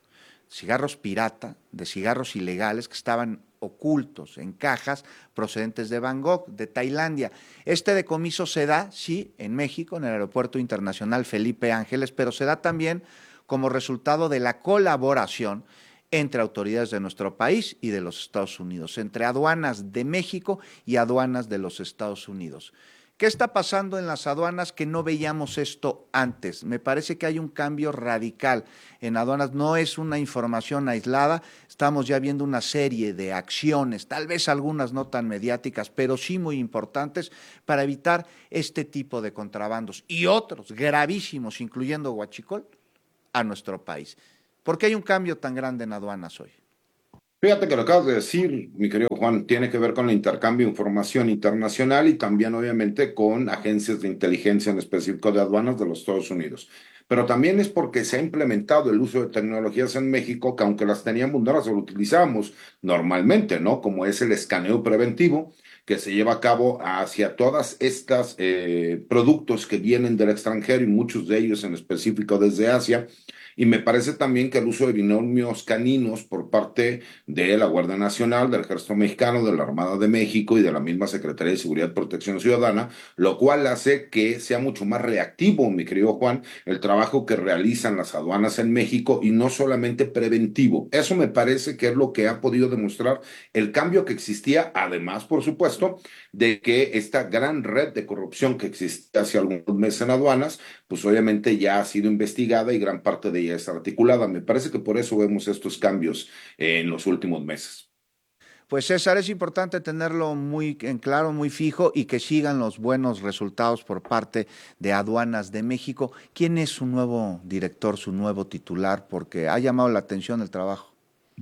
pirata, de cigarros ilegales que estaban ocultos en cajas procedentes de Bangkok, de Tailandia. Este decomiso se da, sí, en México, en el Aeropuerto Internacional Felipe Ángeles, pero se da también como resultado de la colaboración entre autoridades de nuestro país y de los Estados Unidos, entre aduanas de México y aduanas de los Estados Unidos. ¿Qué está pasando en las aduanas que no veíamos esto antes? Me parece que hay un cambio radical en aduanas, no es una información aislada, estamos ya viendo una serie de acciones, tal vez algunas no tan mediáticas, pero sí muy importantes para evitar este tipo de contrabandos y otros gravísimos, incluyendo huachicol, a nuestro país. ¿Por qué hay un cambio tan grande en aduanas hoy? Fíjate que lo acabas de decir, mi querido Juan, tiene que ver con el intercambio de información internacional y también obviamente con agencias de inteligencia en específico de aduanas de los Estados Unidos. Pero también es porque se ha implementado el uso de tecnologías en México que aunque las teníamos, no las utilizamos normalmente, ¿no? Como es el escaneo preventivo que se lleva a cabo hacia todas estas productos que vienen del extranjero y muchos de ellos en específico desde Asia. Y me parece también que el uso de binomios caninos por parte de la Guardia Nacional, del Ejército Mexicano, de la Armada de México y de la misma Secretaría de Seguridad y Protección Ciudadana, lo cual hace que sea mucho más reactivo, mi querido Juan, el trabajo que realizan las aduanas en México y no solamente preventivo. Eso me parece que es lo que ha podido demostrar el cambio que existía, además, por supuesto, de que esta gran red de corrupción que existía hace algunos meses en aduanas, pues obviamente ya ha sido investigada y gran parte de ella está articulada. Me parece que por eso vemos estos cambios en los últimos meses. Pues César, es importante tenerlo muy en claro, muy fijo y que sigan los buenos resultados por parte de Aduanas de México. ¿Quién es su nuevo director, su nuevo titular? Porque ha llamado la atención el trabajo.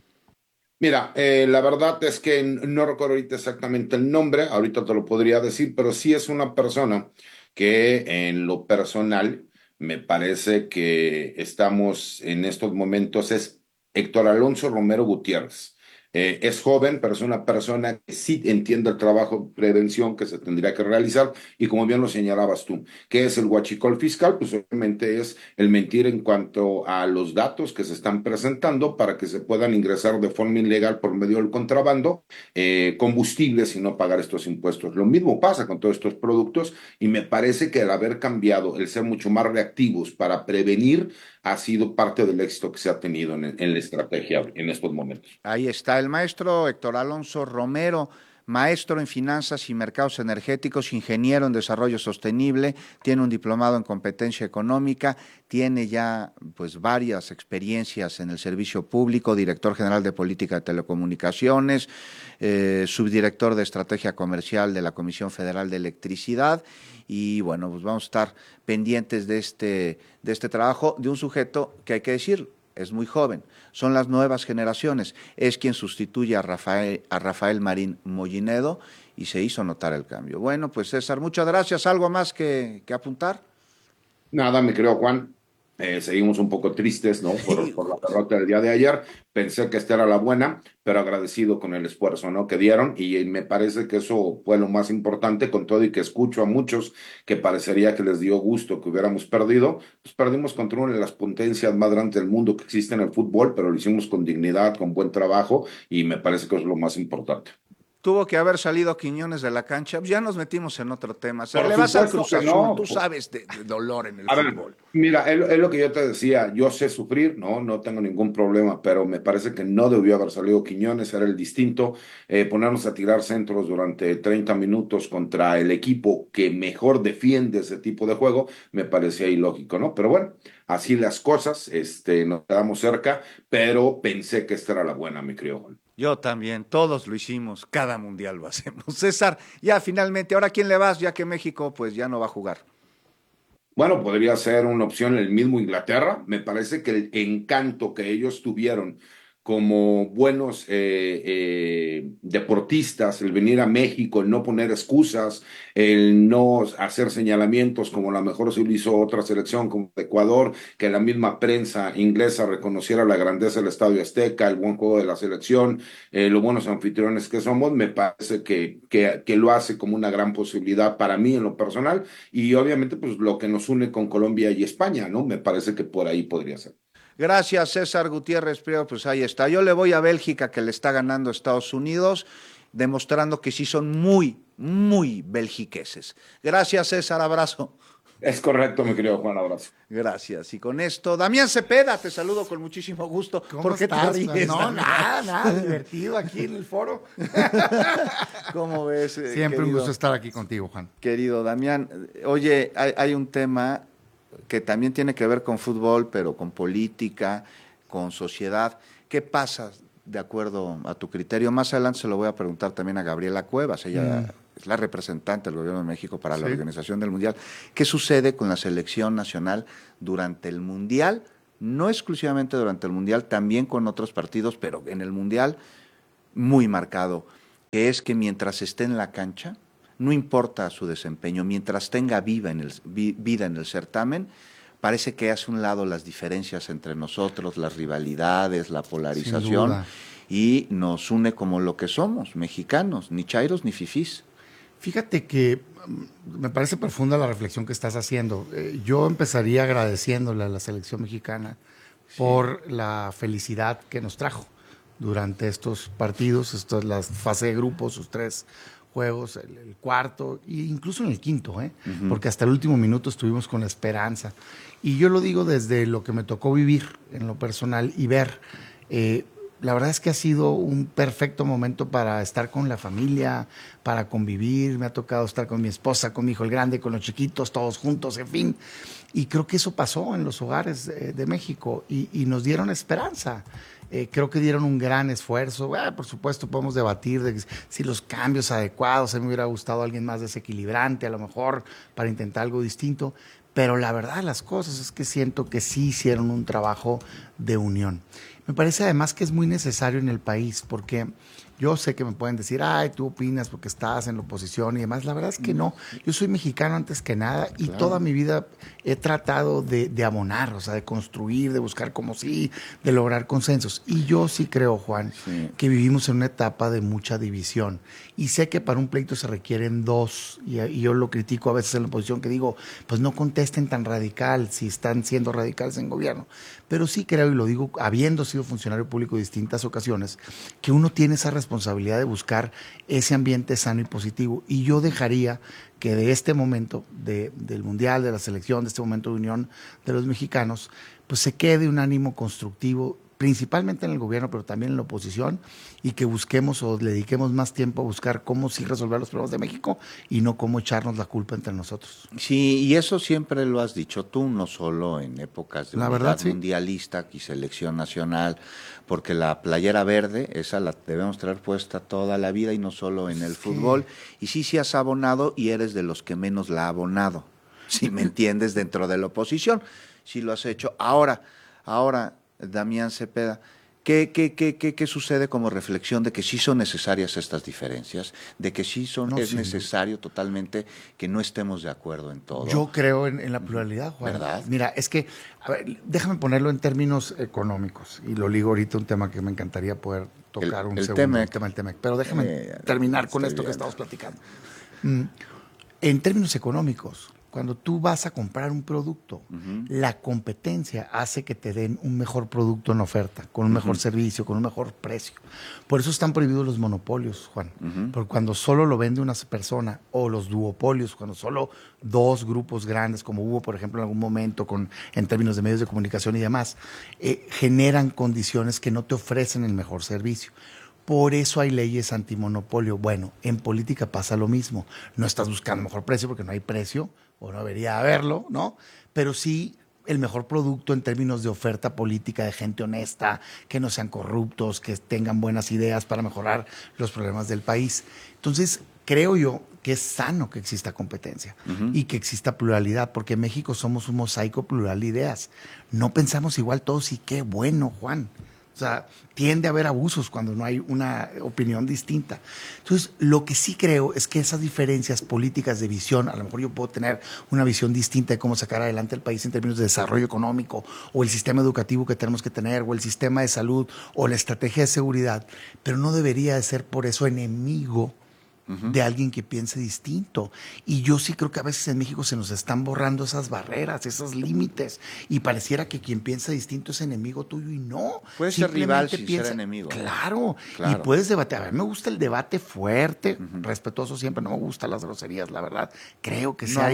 Mira, la verdad es que no recuerdo ahorita exactamente el nombre, ahorita te lo podría decir, pero sí es una persona que en lo personal me parece que estamos en estos momentos, es Héctor Alonso Romero Gutiérrez. Es joven, pero es una persona que sí entiende el trabajo de prevención que se tendría que realizar y como bien lo señalabas tú, ¿qué es el huachicol fiscal? Pues obviamente es el mentir en cuanto a los datos que se están presentando para que se puedan ingresar de forma ilegal por medio del contrabando combustibles y no pagar estos impuestos. Lo mismo pasa con todos estos productos y me parece que el haber cambiado, el ser mucho más reactivos para prevenir ha sido parte del éxito que se ha tenido en la estrategia en estos momentos. Ahí está el maestro Héctor Alonso Romero, maestro en finanzas y mercados energéticos, ingeniero en desarrollo sostenible, tiene un diplomado en competencia económica, tiene ya pues varias experiencias en el servicio público, director general de política de telecomunicaciones, subdirector de estrategia comercial de la Comisión Federal de Electricidad. Y bueno, pues vamos a estar pendientes de este trabajo de un sujeto que hay que decir, es muy joven, son las nuevas generaciones, es quien sustituye a Rafael Marín Mollinedo y se hizo notar el cambio. Bueno, pues César, muchas gracias. ¿Algo más que apuntar? Nada, mi querido Juan. Seguimos un poco tristes, ¿no? Por la derrota del día de ayer. Pensé que esta era la buena, pero agradecido con el esfuerzo, ¿no? Que dieron y me parece que eso fue lo más importante con todo y que escucho a muchos que parecería que les dio gusto que hubiéramos perdido. Pues perdimos contra una de las potencias más grandes del mundo que existe en el fútbol, pero lo hicimos con dignidad, con buen trabajo y me parece que eso es lo más importante. Tuvo que haber salido Quiñones de la cancha. Ya nos metimos en otro tema. Por le vas al Cruz supuesto que Azul, no. tú sabes de dolor en el A ver, fútbol. mira, es lo que yo te decía, yo sé sufrir, no tengo ningún problema, pero me parece que no debió haber salido Quiñones, era el distinto, ponernos a tirar centros durante 30 minutos contra el equipo que mejor defiende ese tipo de juego, me parecía ilógico, ¿no? Pero bueno, así las cosas, nos quedamos cerca, pero pensé que esta era la buena, mi querido Juan. Yo también, todos lo hicimos, cada mundial lo hacemos. César, ya finalmente, ¿ahora quién le vas? Ya que México pues ya no va a jugar. Bueno, podría ser una opción el mismo Inglaterra. Me parece que el encanto que ellos tuvieron como buenos deportistas, el venir a México, el no poner excusas, el no hacer señalamientos como a lo mejor se lo hizo otra selección como Ecuador, que la misma prensa inglesa reconociera la grandeza del Estadio Azteca, el buen juego de la selección, los buenos anfitriones que somos, me parece que lo hace como una gran posibilidad para mí en lo personal, y obviamente pues lo que nos une con Colombia y España, ¿no? Me parece que por ahí podría ser. Gracias, César Gutiérrez Priego, pues ahí está. Yo le voy a Bélgica, que le está ganando a Estados Unidos, demostrando que sí son muy, muy belgiqueses. Gracias, César, abrazo. Es correcto, mi querido Juan, abrazo. Gracias. Y con esto, Damián Cepeda, te saludo con muchísimo gusto. ¿Cómo estás? Te ríes, No, Damián? nada, divertido aquí en el foro. ¿Cómo ves? Siempre querido, un gusto estar aquí contigo, Juan. Querido Damián, oye, hay un tema que también tiene que ver con fútbol, pero con política, con sociedad. ¿Qué pasa, de acuerdo a tu criterio? Más adelante se lo voy a preguntar también a Gabriela Cuevas, ella es la representante del Gobierno de México para la organización del Mundial. ¿Qué sucede con la selección nacional durante el Mundial? No exclusivamente durante el Mundial, también con otros partidos, pero en el Mundial muy marcado, que es que mientras esté en la cancha, no importa su desempeño, mientras tenga vida en el certamen, parece que hace un lado las diferencias entre nosotros, las rivalidades, la polarización, y nos une como lo que somos, mexicanos, ni chairos ni fifís. Fíjate que me parece profunda la reflexión que estás haciendo. Yo empezaría agradeciéndole a la selección mexicana por la felicidad que nos trajo durante estos partidos, la fase de grupos, sus 3 juegos, el cuarto e incluso en el quinto, porque hasta el último minuto estuvimos con la esperanza. Y yo lo digo desde lo que me tocó vivir en lo personal y ver. La verdad es que ha sido un perfecto momento para estar con la familia, para convivir. Me ha tocado estar con mi esposa, con mi hijo el grande, con los chiquitos, todos juntos, en fin. Y creo que eso pasó en los hogares de México y nos dieron esperanza. Creo que dieron un gran esfuerzo. Por supuesto, podemos debatir de si los cambios adecuados, a mí me hubiera gustado alguien más desequilibrante, a lo mejor, para intentar algo distinto. Pero la verdad de las cosas es que siento que sí hicieron un trabajo de unión. Me parece además que es muy necesario en el país, porque yo sé que me pueden decir, ay, tú opinas porque estás en la oposición y demás. La verdad es que no. Yo soy mexicano antes que nada y toda mi vida he tratado de abonar, o sea, de construir, de buscar como sí, de lograr consensos. Y yo sí creo, Juan, que vivimos en una etapa de mucha división. Y sé que para un pleito se requieren 2, y yo lo critico a veces en la oposición, que digo, pues no contesten tan radical si están siendo radicales en gobierno. Pero sí creo, y lo digo habiendo sido funcionario público en distintas ocasiones, que uno tiene esa responsabilidad de buscar ese ambiente sano y positivo. Y yo dejaría que de este momento del Mundial, de la selección, de este momento de unión de los mexicanos, pues se quede un ánimo constructivo, principalmente en el gobierno, pero también en la oposición, y que busquemos o le dediquemos más tiempo a buscar cómo sí resolver los problemas de México y no cómo echarnos la culpa entre nosotros. Sí, y eso siempre lo has dicho tú, no solo en épocas de unidad mundialista y selección nacional, porque la playera verde, esa la debemos traer puesta toda la vida y no solo en el fútbol. Y sí has abonado y eres de los que menos la ha abonado, si me entiendes, dentro de la oposición. Sí lo has hecho. Ahora, Damián Cepeda, ¿qué sucede como reflexión de que sí son necesarias estas diferencias? De que sí es necesario totalmente que no estemos de acuerdo en todo. Yo creo en la pluralidad, Juan. ¿Verdad? Mira, es que, a ver, déjame ponerlo en términos económicos, y lo ligo ahorita un tema que me encantaría poder tocar el tema del Temec. Pero déjame terminar con esto que estamos platicando. En términos económicos, cuando tú vas a comprar un producto, la competencia hace que te den un mejor producto en oferta, con un mejor servicio, con un mejor precio. Por eso están prohibidos los monopolios, Juan. Porque cuando solo lo vende una persona, o los duopolios, cuando solo 2 grupos grandes, como hubo, por ejemplo, en algún momento en términos de medios de comunicación y demás, generan condiciones que no te ofrecen el mejor servicio. Por eso hay leyes antimonopolio. Bueno, en política pasa lo mismo. No estás buscando mejor precio porque no hay precio, o no debería haberlo, ¿no? Pero sí el mejor producto en términos de oferta política, de gente honesta, que no sean corruptos, que tengan buenas ideas para mejorar los problemas del país. Entonces, creo yo que es sano que exista competencia y que exista pluralidad, porque en México somos un mosaico plural de ideas. No pensamos igual todos y qué bueno, Juan. O sea, tiende a haber abusos cuando no hay una opinión distinta. Entonces, lo que sí creo es que esas diferencias políticas de visión, a lo mejor yo puedo tener una visión distinta de cómo sacar adelante el país en términos de desarrollo económico, o el sistema educativo que tenemos que tener, o el sistema de salud, o la estrategia de seguridad, pero no debería de ser por eso enemigo de alguien que piense distinto. Y yo sí creo que a veces en México se nos están borrando esas barreras, esos límites, y pareciera que quien piensa distinto es enemigo tuyo, y no. Puede ser rival sin ser enemigo. Claro, y puedes debatir. A mí me gusta el debate fuerte, respetuoso siempre, no me gustan las groserías, la verdad. Creo que se ha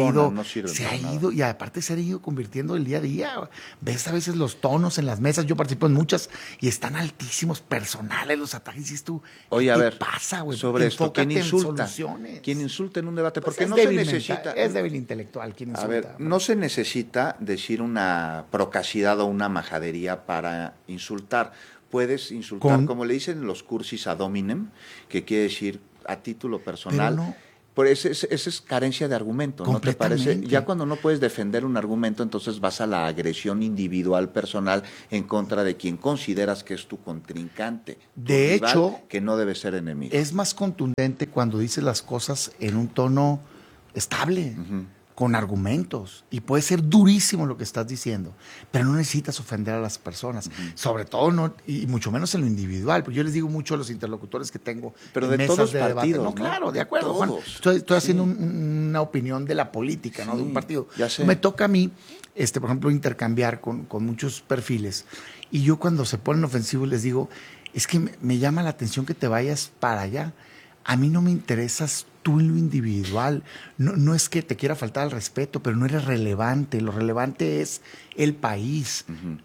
ido, y aparte se ha ido convirtiendo el día a día. Ves a veces los tonos en las mesas, yo participo en muchas, y están altísimos, personales los ataques, y dices tú, oye, ¿qué a ver, pasa, güey? Sobre esto, ¿quién insulta? Quien insulta en un debate, porque no se necesita. Es débil intelectual quien insulta. A ver, no se necesita decir una procacidad o una majadería para insultar. Puedes insultar, como le dicen los cursis ad hominem, que quiere decir a título personal. Pero no. Por esa es carencia de argumento, ¿no te parece? Ya cuando no puedes defender un argumento, entonces vas a la agresión individual, personal, en contra de quien consideras que es tu contrincante. De hecho, que no debe ser enemigo. Es más contundente cuando dices las cosas en un tono estable, con argumentos, y puede ser durísimo lo que estás diciendo, pero no necesitas ofender a las personas, sobre todo no, y mucho menos en lo individual, porque yo les digo mucho a los interlocutores que tengo pero en de mesas todos de partidos, debate. No, claro, de acuerdo, todos. Juan. Estoy haciendo una opinión de la política, ¿no? De un partido. Ya sé. Me toca a mí, por ejemplo, intercambiar con muchos perfiles, y yo cuando se ponen ofensivos les digo, es que me llama la atención que te vayas para allá. A mí no me interesas tú en lo individual. No es que te quiera faltar al respeto, pero no eres relevante. Lo relevante es el país.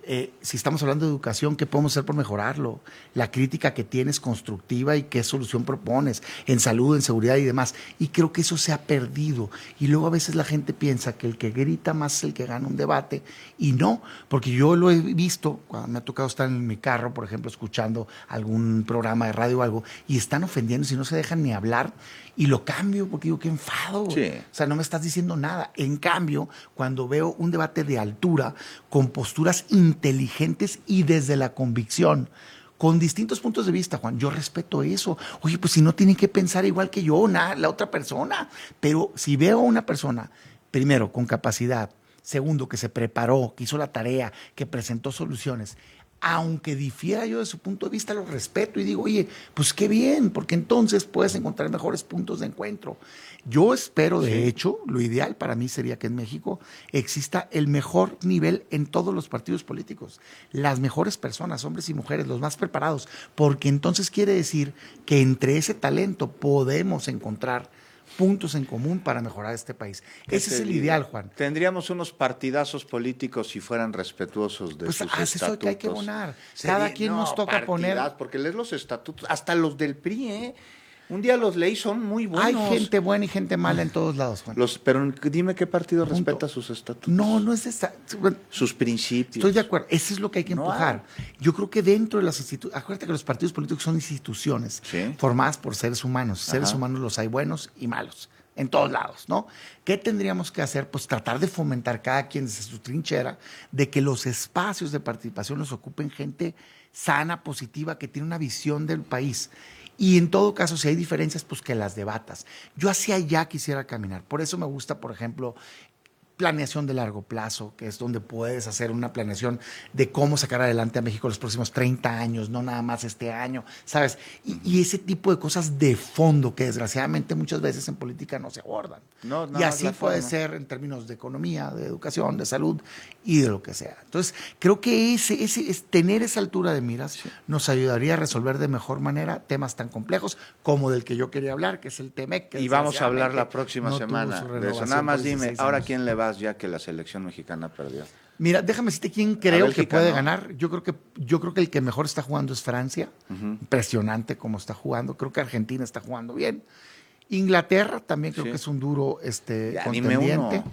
Si estamos hablando de educación, ¿qué podemos hacer por mejorarlo? La crítica que tienes constructiva y qué solución propones en salud, en seguridad y demás. Y creo que eso se ha perdido. Y luego a veces la gente piensa que el que grita más es el que gana un debate. Y no, porque yo lo he visto cuando me ha tocado estar en mi carro, por ejemplo, escuchando algún programa de radio o algo, y están ofendiendo y no se dejan ni hablar. Y lo cambio porque digo, qué enfado. Sí. O sea, no me estás diciendo nada. En cambio, cuando veo un debate de altura, con posturas inteligentes y desde la convicción, con distintos puntos de vista, Juan, yo respeto eso. Oye, pues si no tienen que pensar igual que yo, la otra persona. Pero si veo a una persona, primero, con capacidad, segundo, que se preparó, que hizo la tarea, que presentó soluciones, aunque difiera yo de su punto de vista, lo respeto y digo, oye, pues qué bien, porque entonces puedes encontrar mejores puntos de encuentro. Yo espero, de hecho, lo ideal para mí sería que en México exista el mejor nivel en todos los partidos políticos, las mejores personas, hombres y mujeres, los más preparados, porque entonces quiere decir que entre ese talento podemos encontrar puntos en común para mejorar este país. Ese es el ideal, Juan. Tendríamos unos partidazos políticos si fueran respetuosos de sus estatutos. Eso que hay que abonar. Cada quien nos toca poner... Porque lees los estatutos, hasta los del PRI, Un día los leí, son muy buenos. Hay gente buena y gente mala en todos lados, Juan. Pero dime qué partido respeta sus estatutos. No es esa. Sus principios. Estoy de acuerdo. Eso es lo que hay que empujar. Yo creo que dentro de las instituciones, acuérdate que los partidos políticos son instituciones formadas por seres humanos. Seres humanos los hay buenos y malos. En todos lados, ¿no? ¿Qué tendríamos que hacer? Pues tratar de fomentar cada quien desde su trinchera de que los espacios de participación los ocupen gente sana, positiva, que tiene una visión del país. Y en todo caso, si hay diferencias, pues que las debatas. Yo hacia allá quisiera caminar. Por eso me gusta, por ejemplo, planeación de largo plazo, que es donde puedes hacer una planeación de cómo sacar adelante a México los próximos 30 años, no nada más este año, ¿sabes? Y ese tipo de cosas de fondo que desgraciadamente muchas veces en política no se abordan. Y así puede ser en términos de economía, de educación, de salud y de lo que sea. Entonces, creo que tener esa altura de miras nos ayudaría a resolver de mejor manera temas tan complejos como del que yo quería hablar, que es el TEMEC. Y vamos a hablar la próxima semana de eso. Nada más dime, ahora ¿quién le va ya que la selección mexicana perdió? Mira, déjame decirte quién creo que puede ganar. Yo creo que el que mejor está jugando es Francia. Impresionante cómo está jugando. Creo que Argentina está jugando bien. Inglaterra también creo que es un duro contendiente.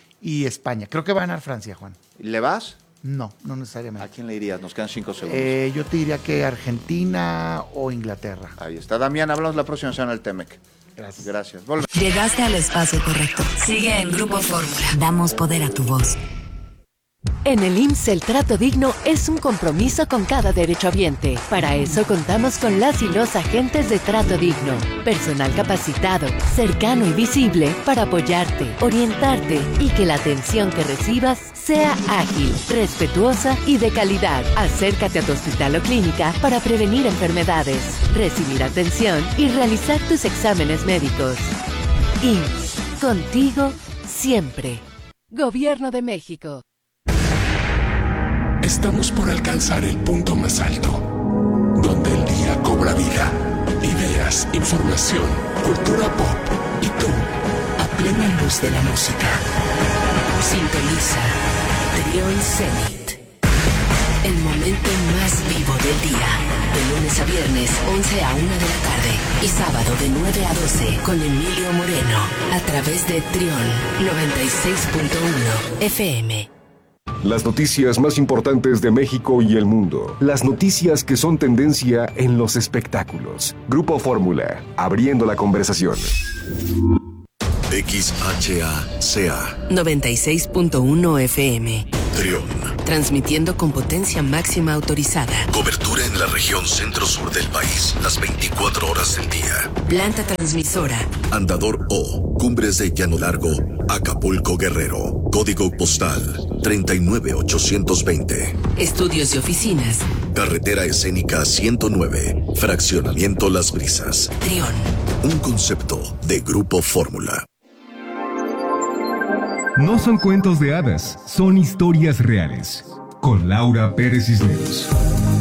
Y España. Creo que va a ganar Francia, Juan. ¿Le vas? No necesariamente. ¿A quién le irías? Nos quedan 5 segundos. Yo te diría que Argentina o Inglaterra. Ahí está. Damián, hablamos la próxima semana del TEMEC. Gracias. Llegaste al espacio correcto. Sigue en Grupo Fórmula. Damos poder a tu voz. En el IMSS el trato digno es un compromiso con cada derechohabiente. Para eso contamos con las y los agentes de trato digno. Personal capacitado, cercano y visible para apoyarte, orientarte y que la atención que recibas sea ágil, respetuosa y de calidad. Acércate a tu hospital o clínica para prevenir enfermedades, recibir atención y realizar tus exámenes médicos. IMSS, contigo siempre. Gobierno de México. Estamos por alcanzar el punto más alto, donde el día cobra vida. Ideas, información, cultura pop y tú, a plena luz de la música. Sintoniza Trión Zenit. El momento más vivo del día. De lunes a viernes, 11 a 1 de la tarde. Y sábado de 9 a 12 con Emilio Moreno. A través de Trión 96.1 FM. Las noticias más importantes de México y el mundo. Las noticias que son tendencia en los espectáculos. Grupo Fórmula, abriendo la conversación. XHACA 96.1 FM. Trión. Transmitiendo con potencia máxima autorizada. Cobertura en la región centro-sur del país, las 24 horas del día. Planta transmisora. Andador O, Cumbres de Llano Largo, Acapulco, Guerrero. Código postal 39820. Estudios y oficinas. Carretera Escénica 109. Fraccionamiento Las Brisas. Trión. Un concepto de Grupo Fórmula. No son cuentos de hadas, son historias reales. Con Laura Pérez Cisneros.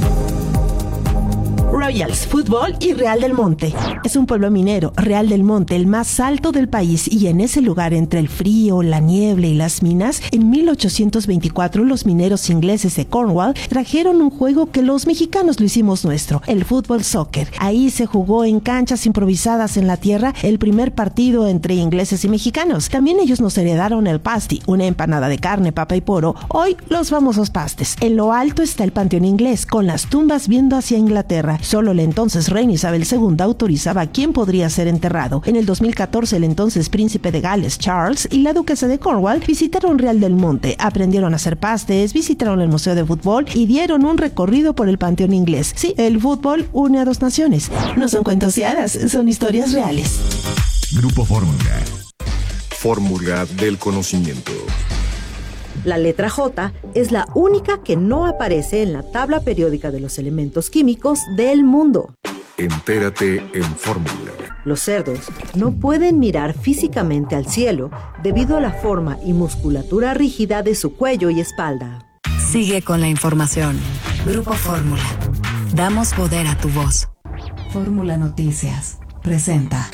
Royals Fútbol y Real del Monte. Es un pueblo minero, Real del Monte, el más alto del país, y en ese lugar entre el frío, la niebla y las minas, en 1824 los mineros ingleses de Cornwall trajeron un juego que los mexicanos lo hicimos nuestro, el fútbol soccer. Ahí se jugó en canchas improvisadas en la tierra el primer partido entre ingleses y mexicanos. También ellos nos heredaron el pasty, una empanada de carne, papa y poro, hoy los famosos pastes. En lo alto está el panteón inglés, con las tumbas viendo hacia Inglaterra. Solo la entonces reina Isabel II autorizaba a quién podría ser enterrado. En el 2014, el entonces príncipe de Gales, Charles, y la duquesa de Cornwall visitaron Real del Monte, aprendieron a hacer pastes, visitaron el museo de fútbol y dieron un recorrido por el panteón inglés. Sí, el fútbol une a dos naciones. No son cuentos y hadas, son historias reales. Grupo Fórmula. Fórmula del conocimiento. La letra J es la única que no aparece en la tabla periódica de los elementos químicos del mundo. Entérate en Fórmula. Los cerdos no pueden mirar físicamente al cielo debido a la forma y musculatura rígida de su cuello y espalda. Sigue con la información. Grupo Fórmula. Damos poder a tu voz. Fórmula Noticias presenta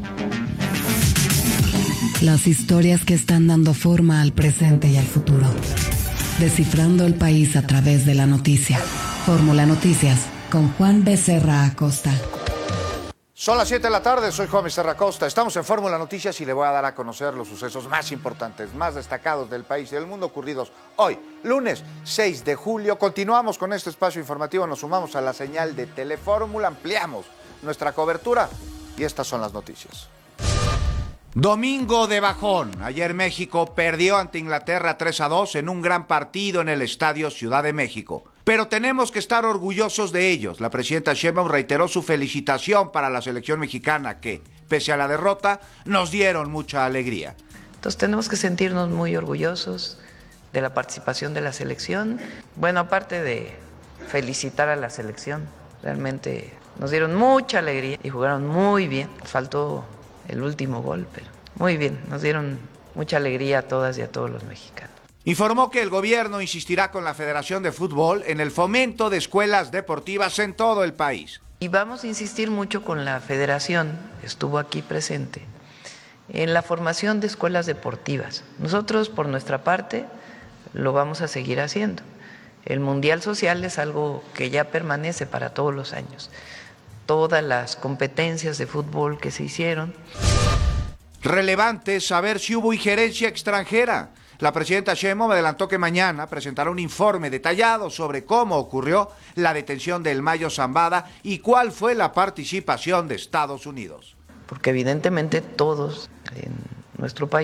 las historias que están dando forma al presente y al futuro. Descifrando el país a través de la noticia. Fórmula Noticias con Juan Becerra Acosta. Son las 7 de la tarde, soy Juan Becerra Acosta. Estamos en Fórmula Noticias y le voy a dar a conocer los sucesos más importantes, más destacados del país y del mundo ocurridos hoy, lunes 6 de julio. Continuamos con este espacio informativo, nos sumamos a la señal de Telefórmula, ampliamos nuestra cobertura y estas son las noticias. Domingo de bajón. Ayer México perdió ante Inglaterra 3-2 en un gran partido en el Estadio Ciudad de México. Pero tenemos que estar orgullosos de ellos. La presidenta Sheinbaum reiteró su felicitación para la selección mexicana que, pese a la derrota, nos dieron mucha alegría. Entonces tenemos que sentirnos muy orgullosos de la participación de la selección. Bueno, aparte de felicitar a la selección, realmente nos dieron mucha alegría y jugaron muy bien. Faltó el último gol, pero muy bien, nos dieron mucha alegría a todas y a todos los mexicanos. Informó que el gobierno insistirá con la Federación de Fútbol en el fomento de escuelas deportivas en todo el país. Y vamos a insistir mucho con la Federación, estuvo aquí presente, en la formación de escuelas deportivas. Nosotros, por nuestra parte, lo vamos a seguir haciendo. El Mundial Social es algo que ya permanece para todos los años. Todas las competencias de fútbol que se hicieron. Relevante saber si hubo injerencia extranjera. La presidenta Sheinbaum adelantó que mañana presentará un informe detallado sobre cómo ocurrió la detención del Mayo Zambada y cuál fue la participación de Estados Unidos. Porque evidentemente todos en nuestro país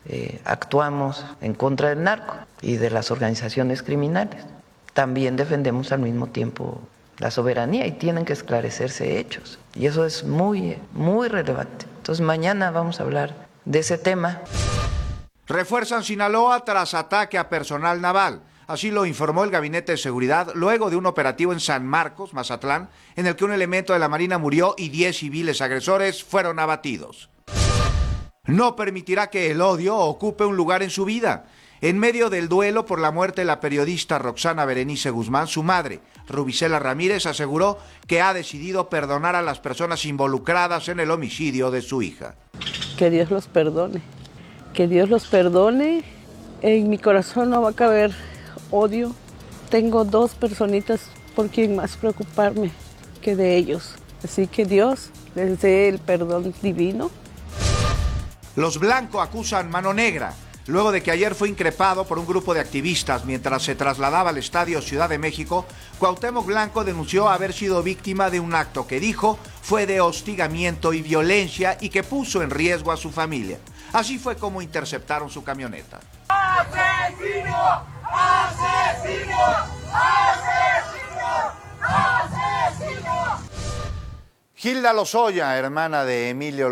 actuamos en contra del narco y de las organizaciones criminales. También defendemos al mismo tiempo la soberanía y tienen que esclarecerse hechos. Y eso es muy, muy relevante. Entonces mañana vamos a hablar de ese tema. Refuerzan Sinaloa tras ataque a personal naval. Así lo informó el Gabinete de Seguridad luego de un operativo en San Marcos, Mazatlán, en el que un elemento de la Marina murió y 10 civiles agresores fueron abatidos. No permitirá que el odio ocupe un lugar en su vida. En medio del duelo por la muerte de la periodista Roxana Berenice Guzmán, su madre, Rubicela Ramírez, aseguró que ha decidido perdonar a las personas involucradas en el homicidio de su hija. Que Dios los perdone, que Dios los perdone. En mi corazón no va a caber odio. Tengo 2 personitas por quien más preocuparme que de ellos. Así que Dios les dé el perdón divino. Los Blanco acusan mano negra, luego de que ayer fue increpado por un grupo de activistas mientras se trasladaba al Estadio Ciudad de México. Cuauhtémoc Blanco denunció haber sido víctima de un acto que dijo fue de hostigamiento y violencia y que puso en riesgo a su familia. Así fue como interceptaron su camioneta. ¡Asesino! ¡Asesino! ¡Asesino! ¡Asesino! Gilda Lozoya, hermana de Emilio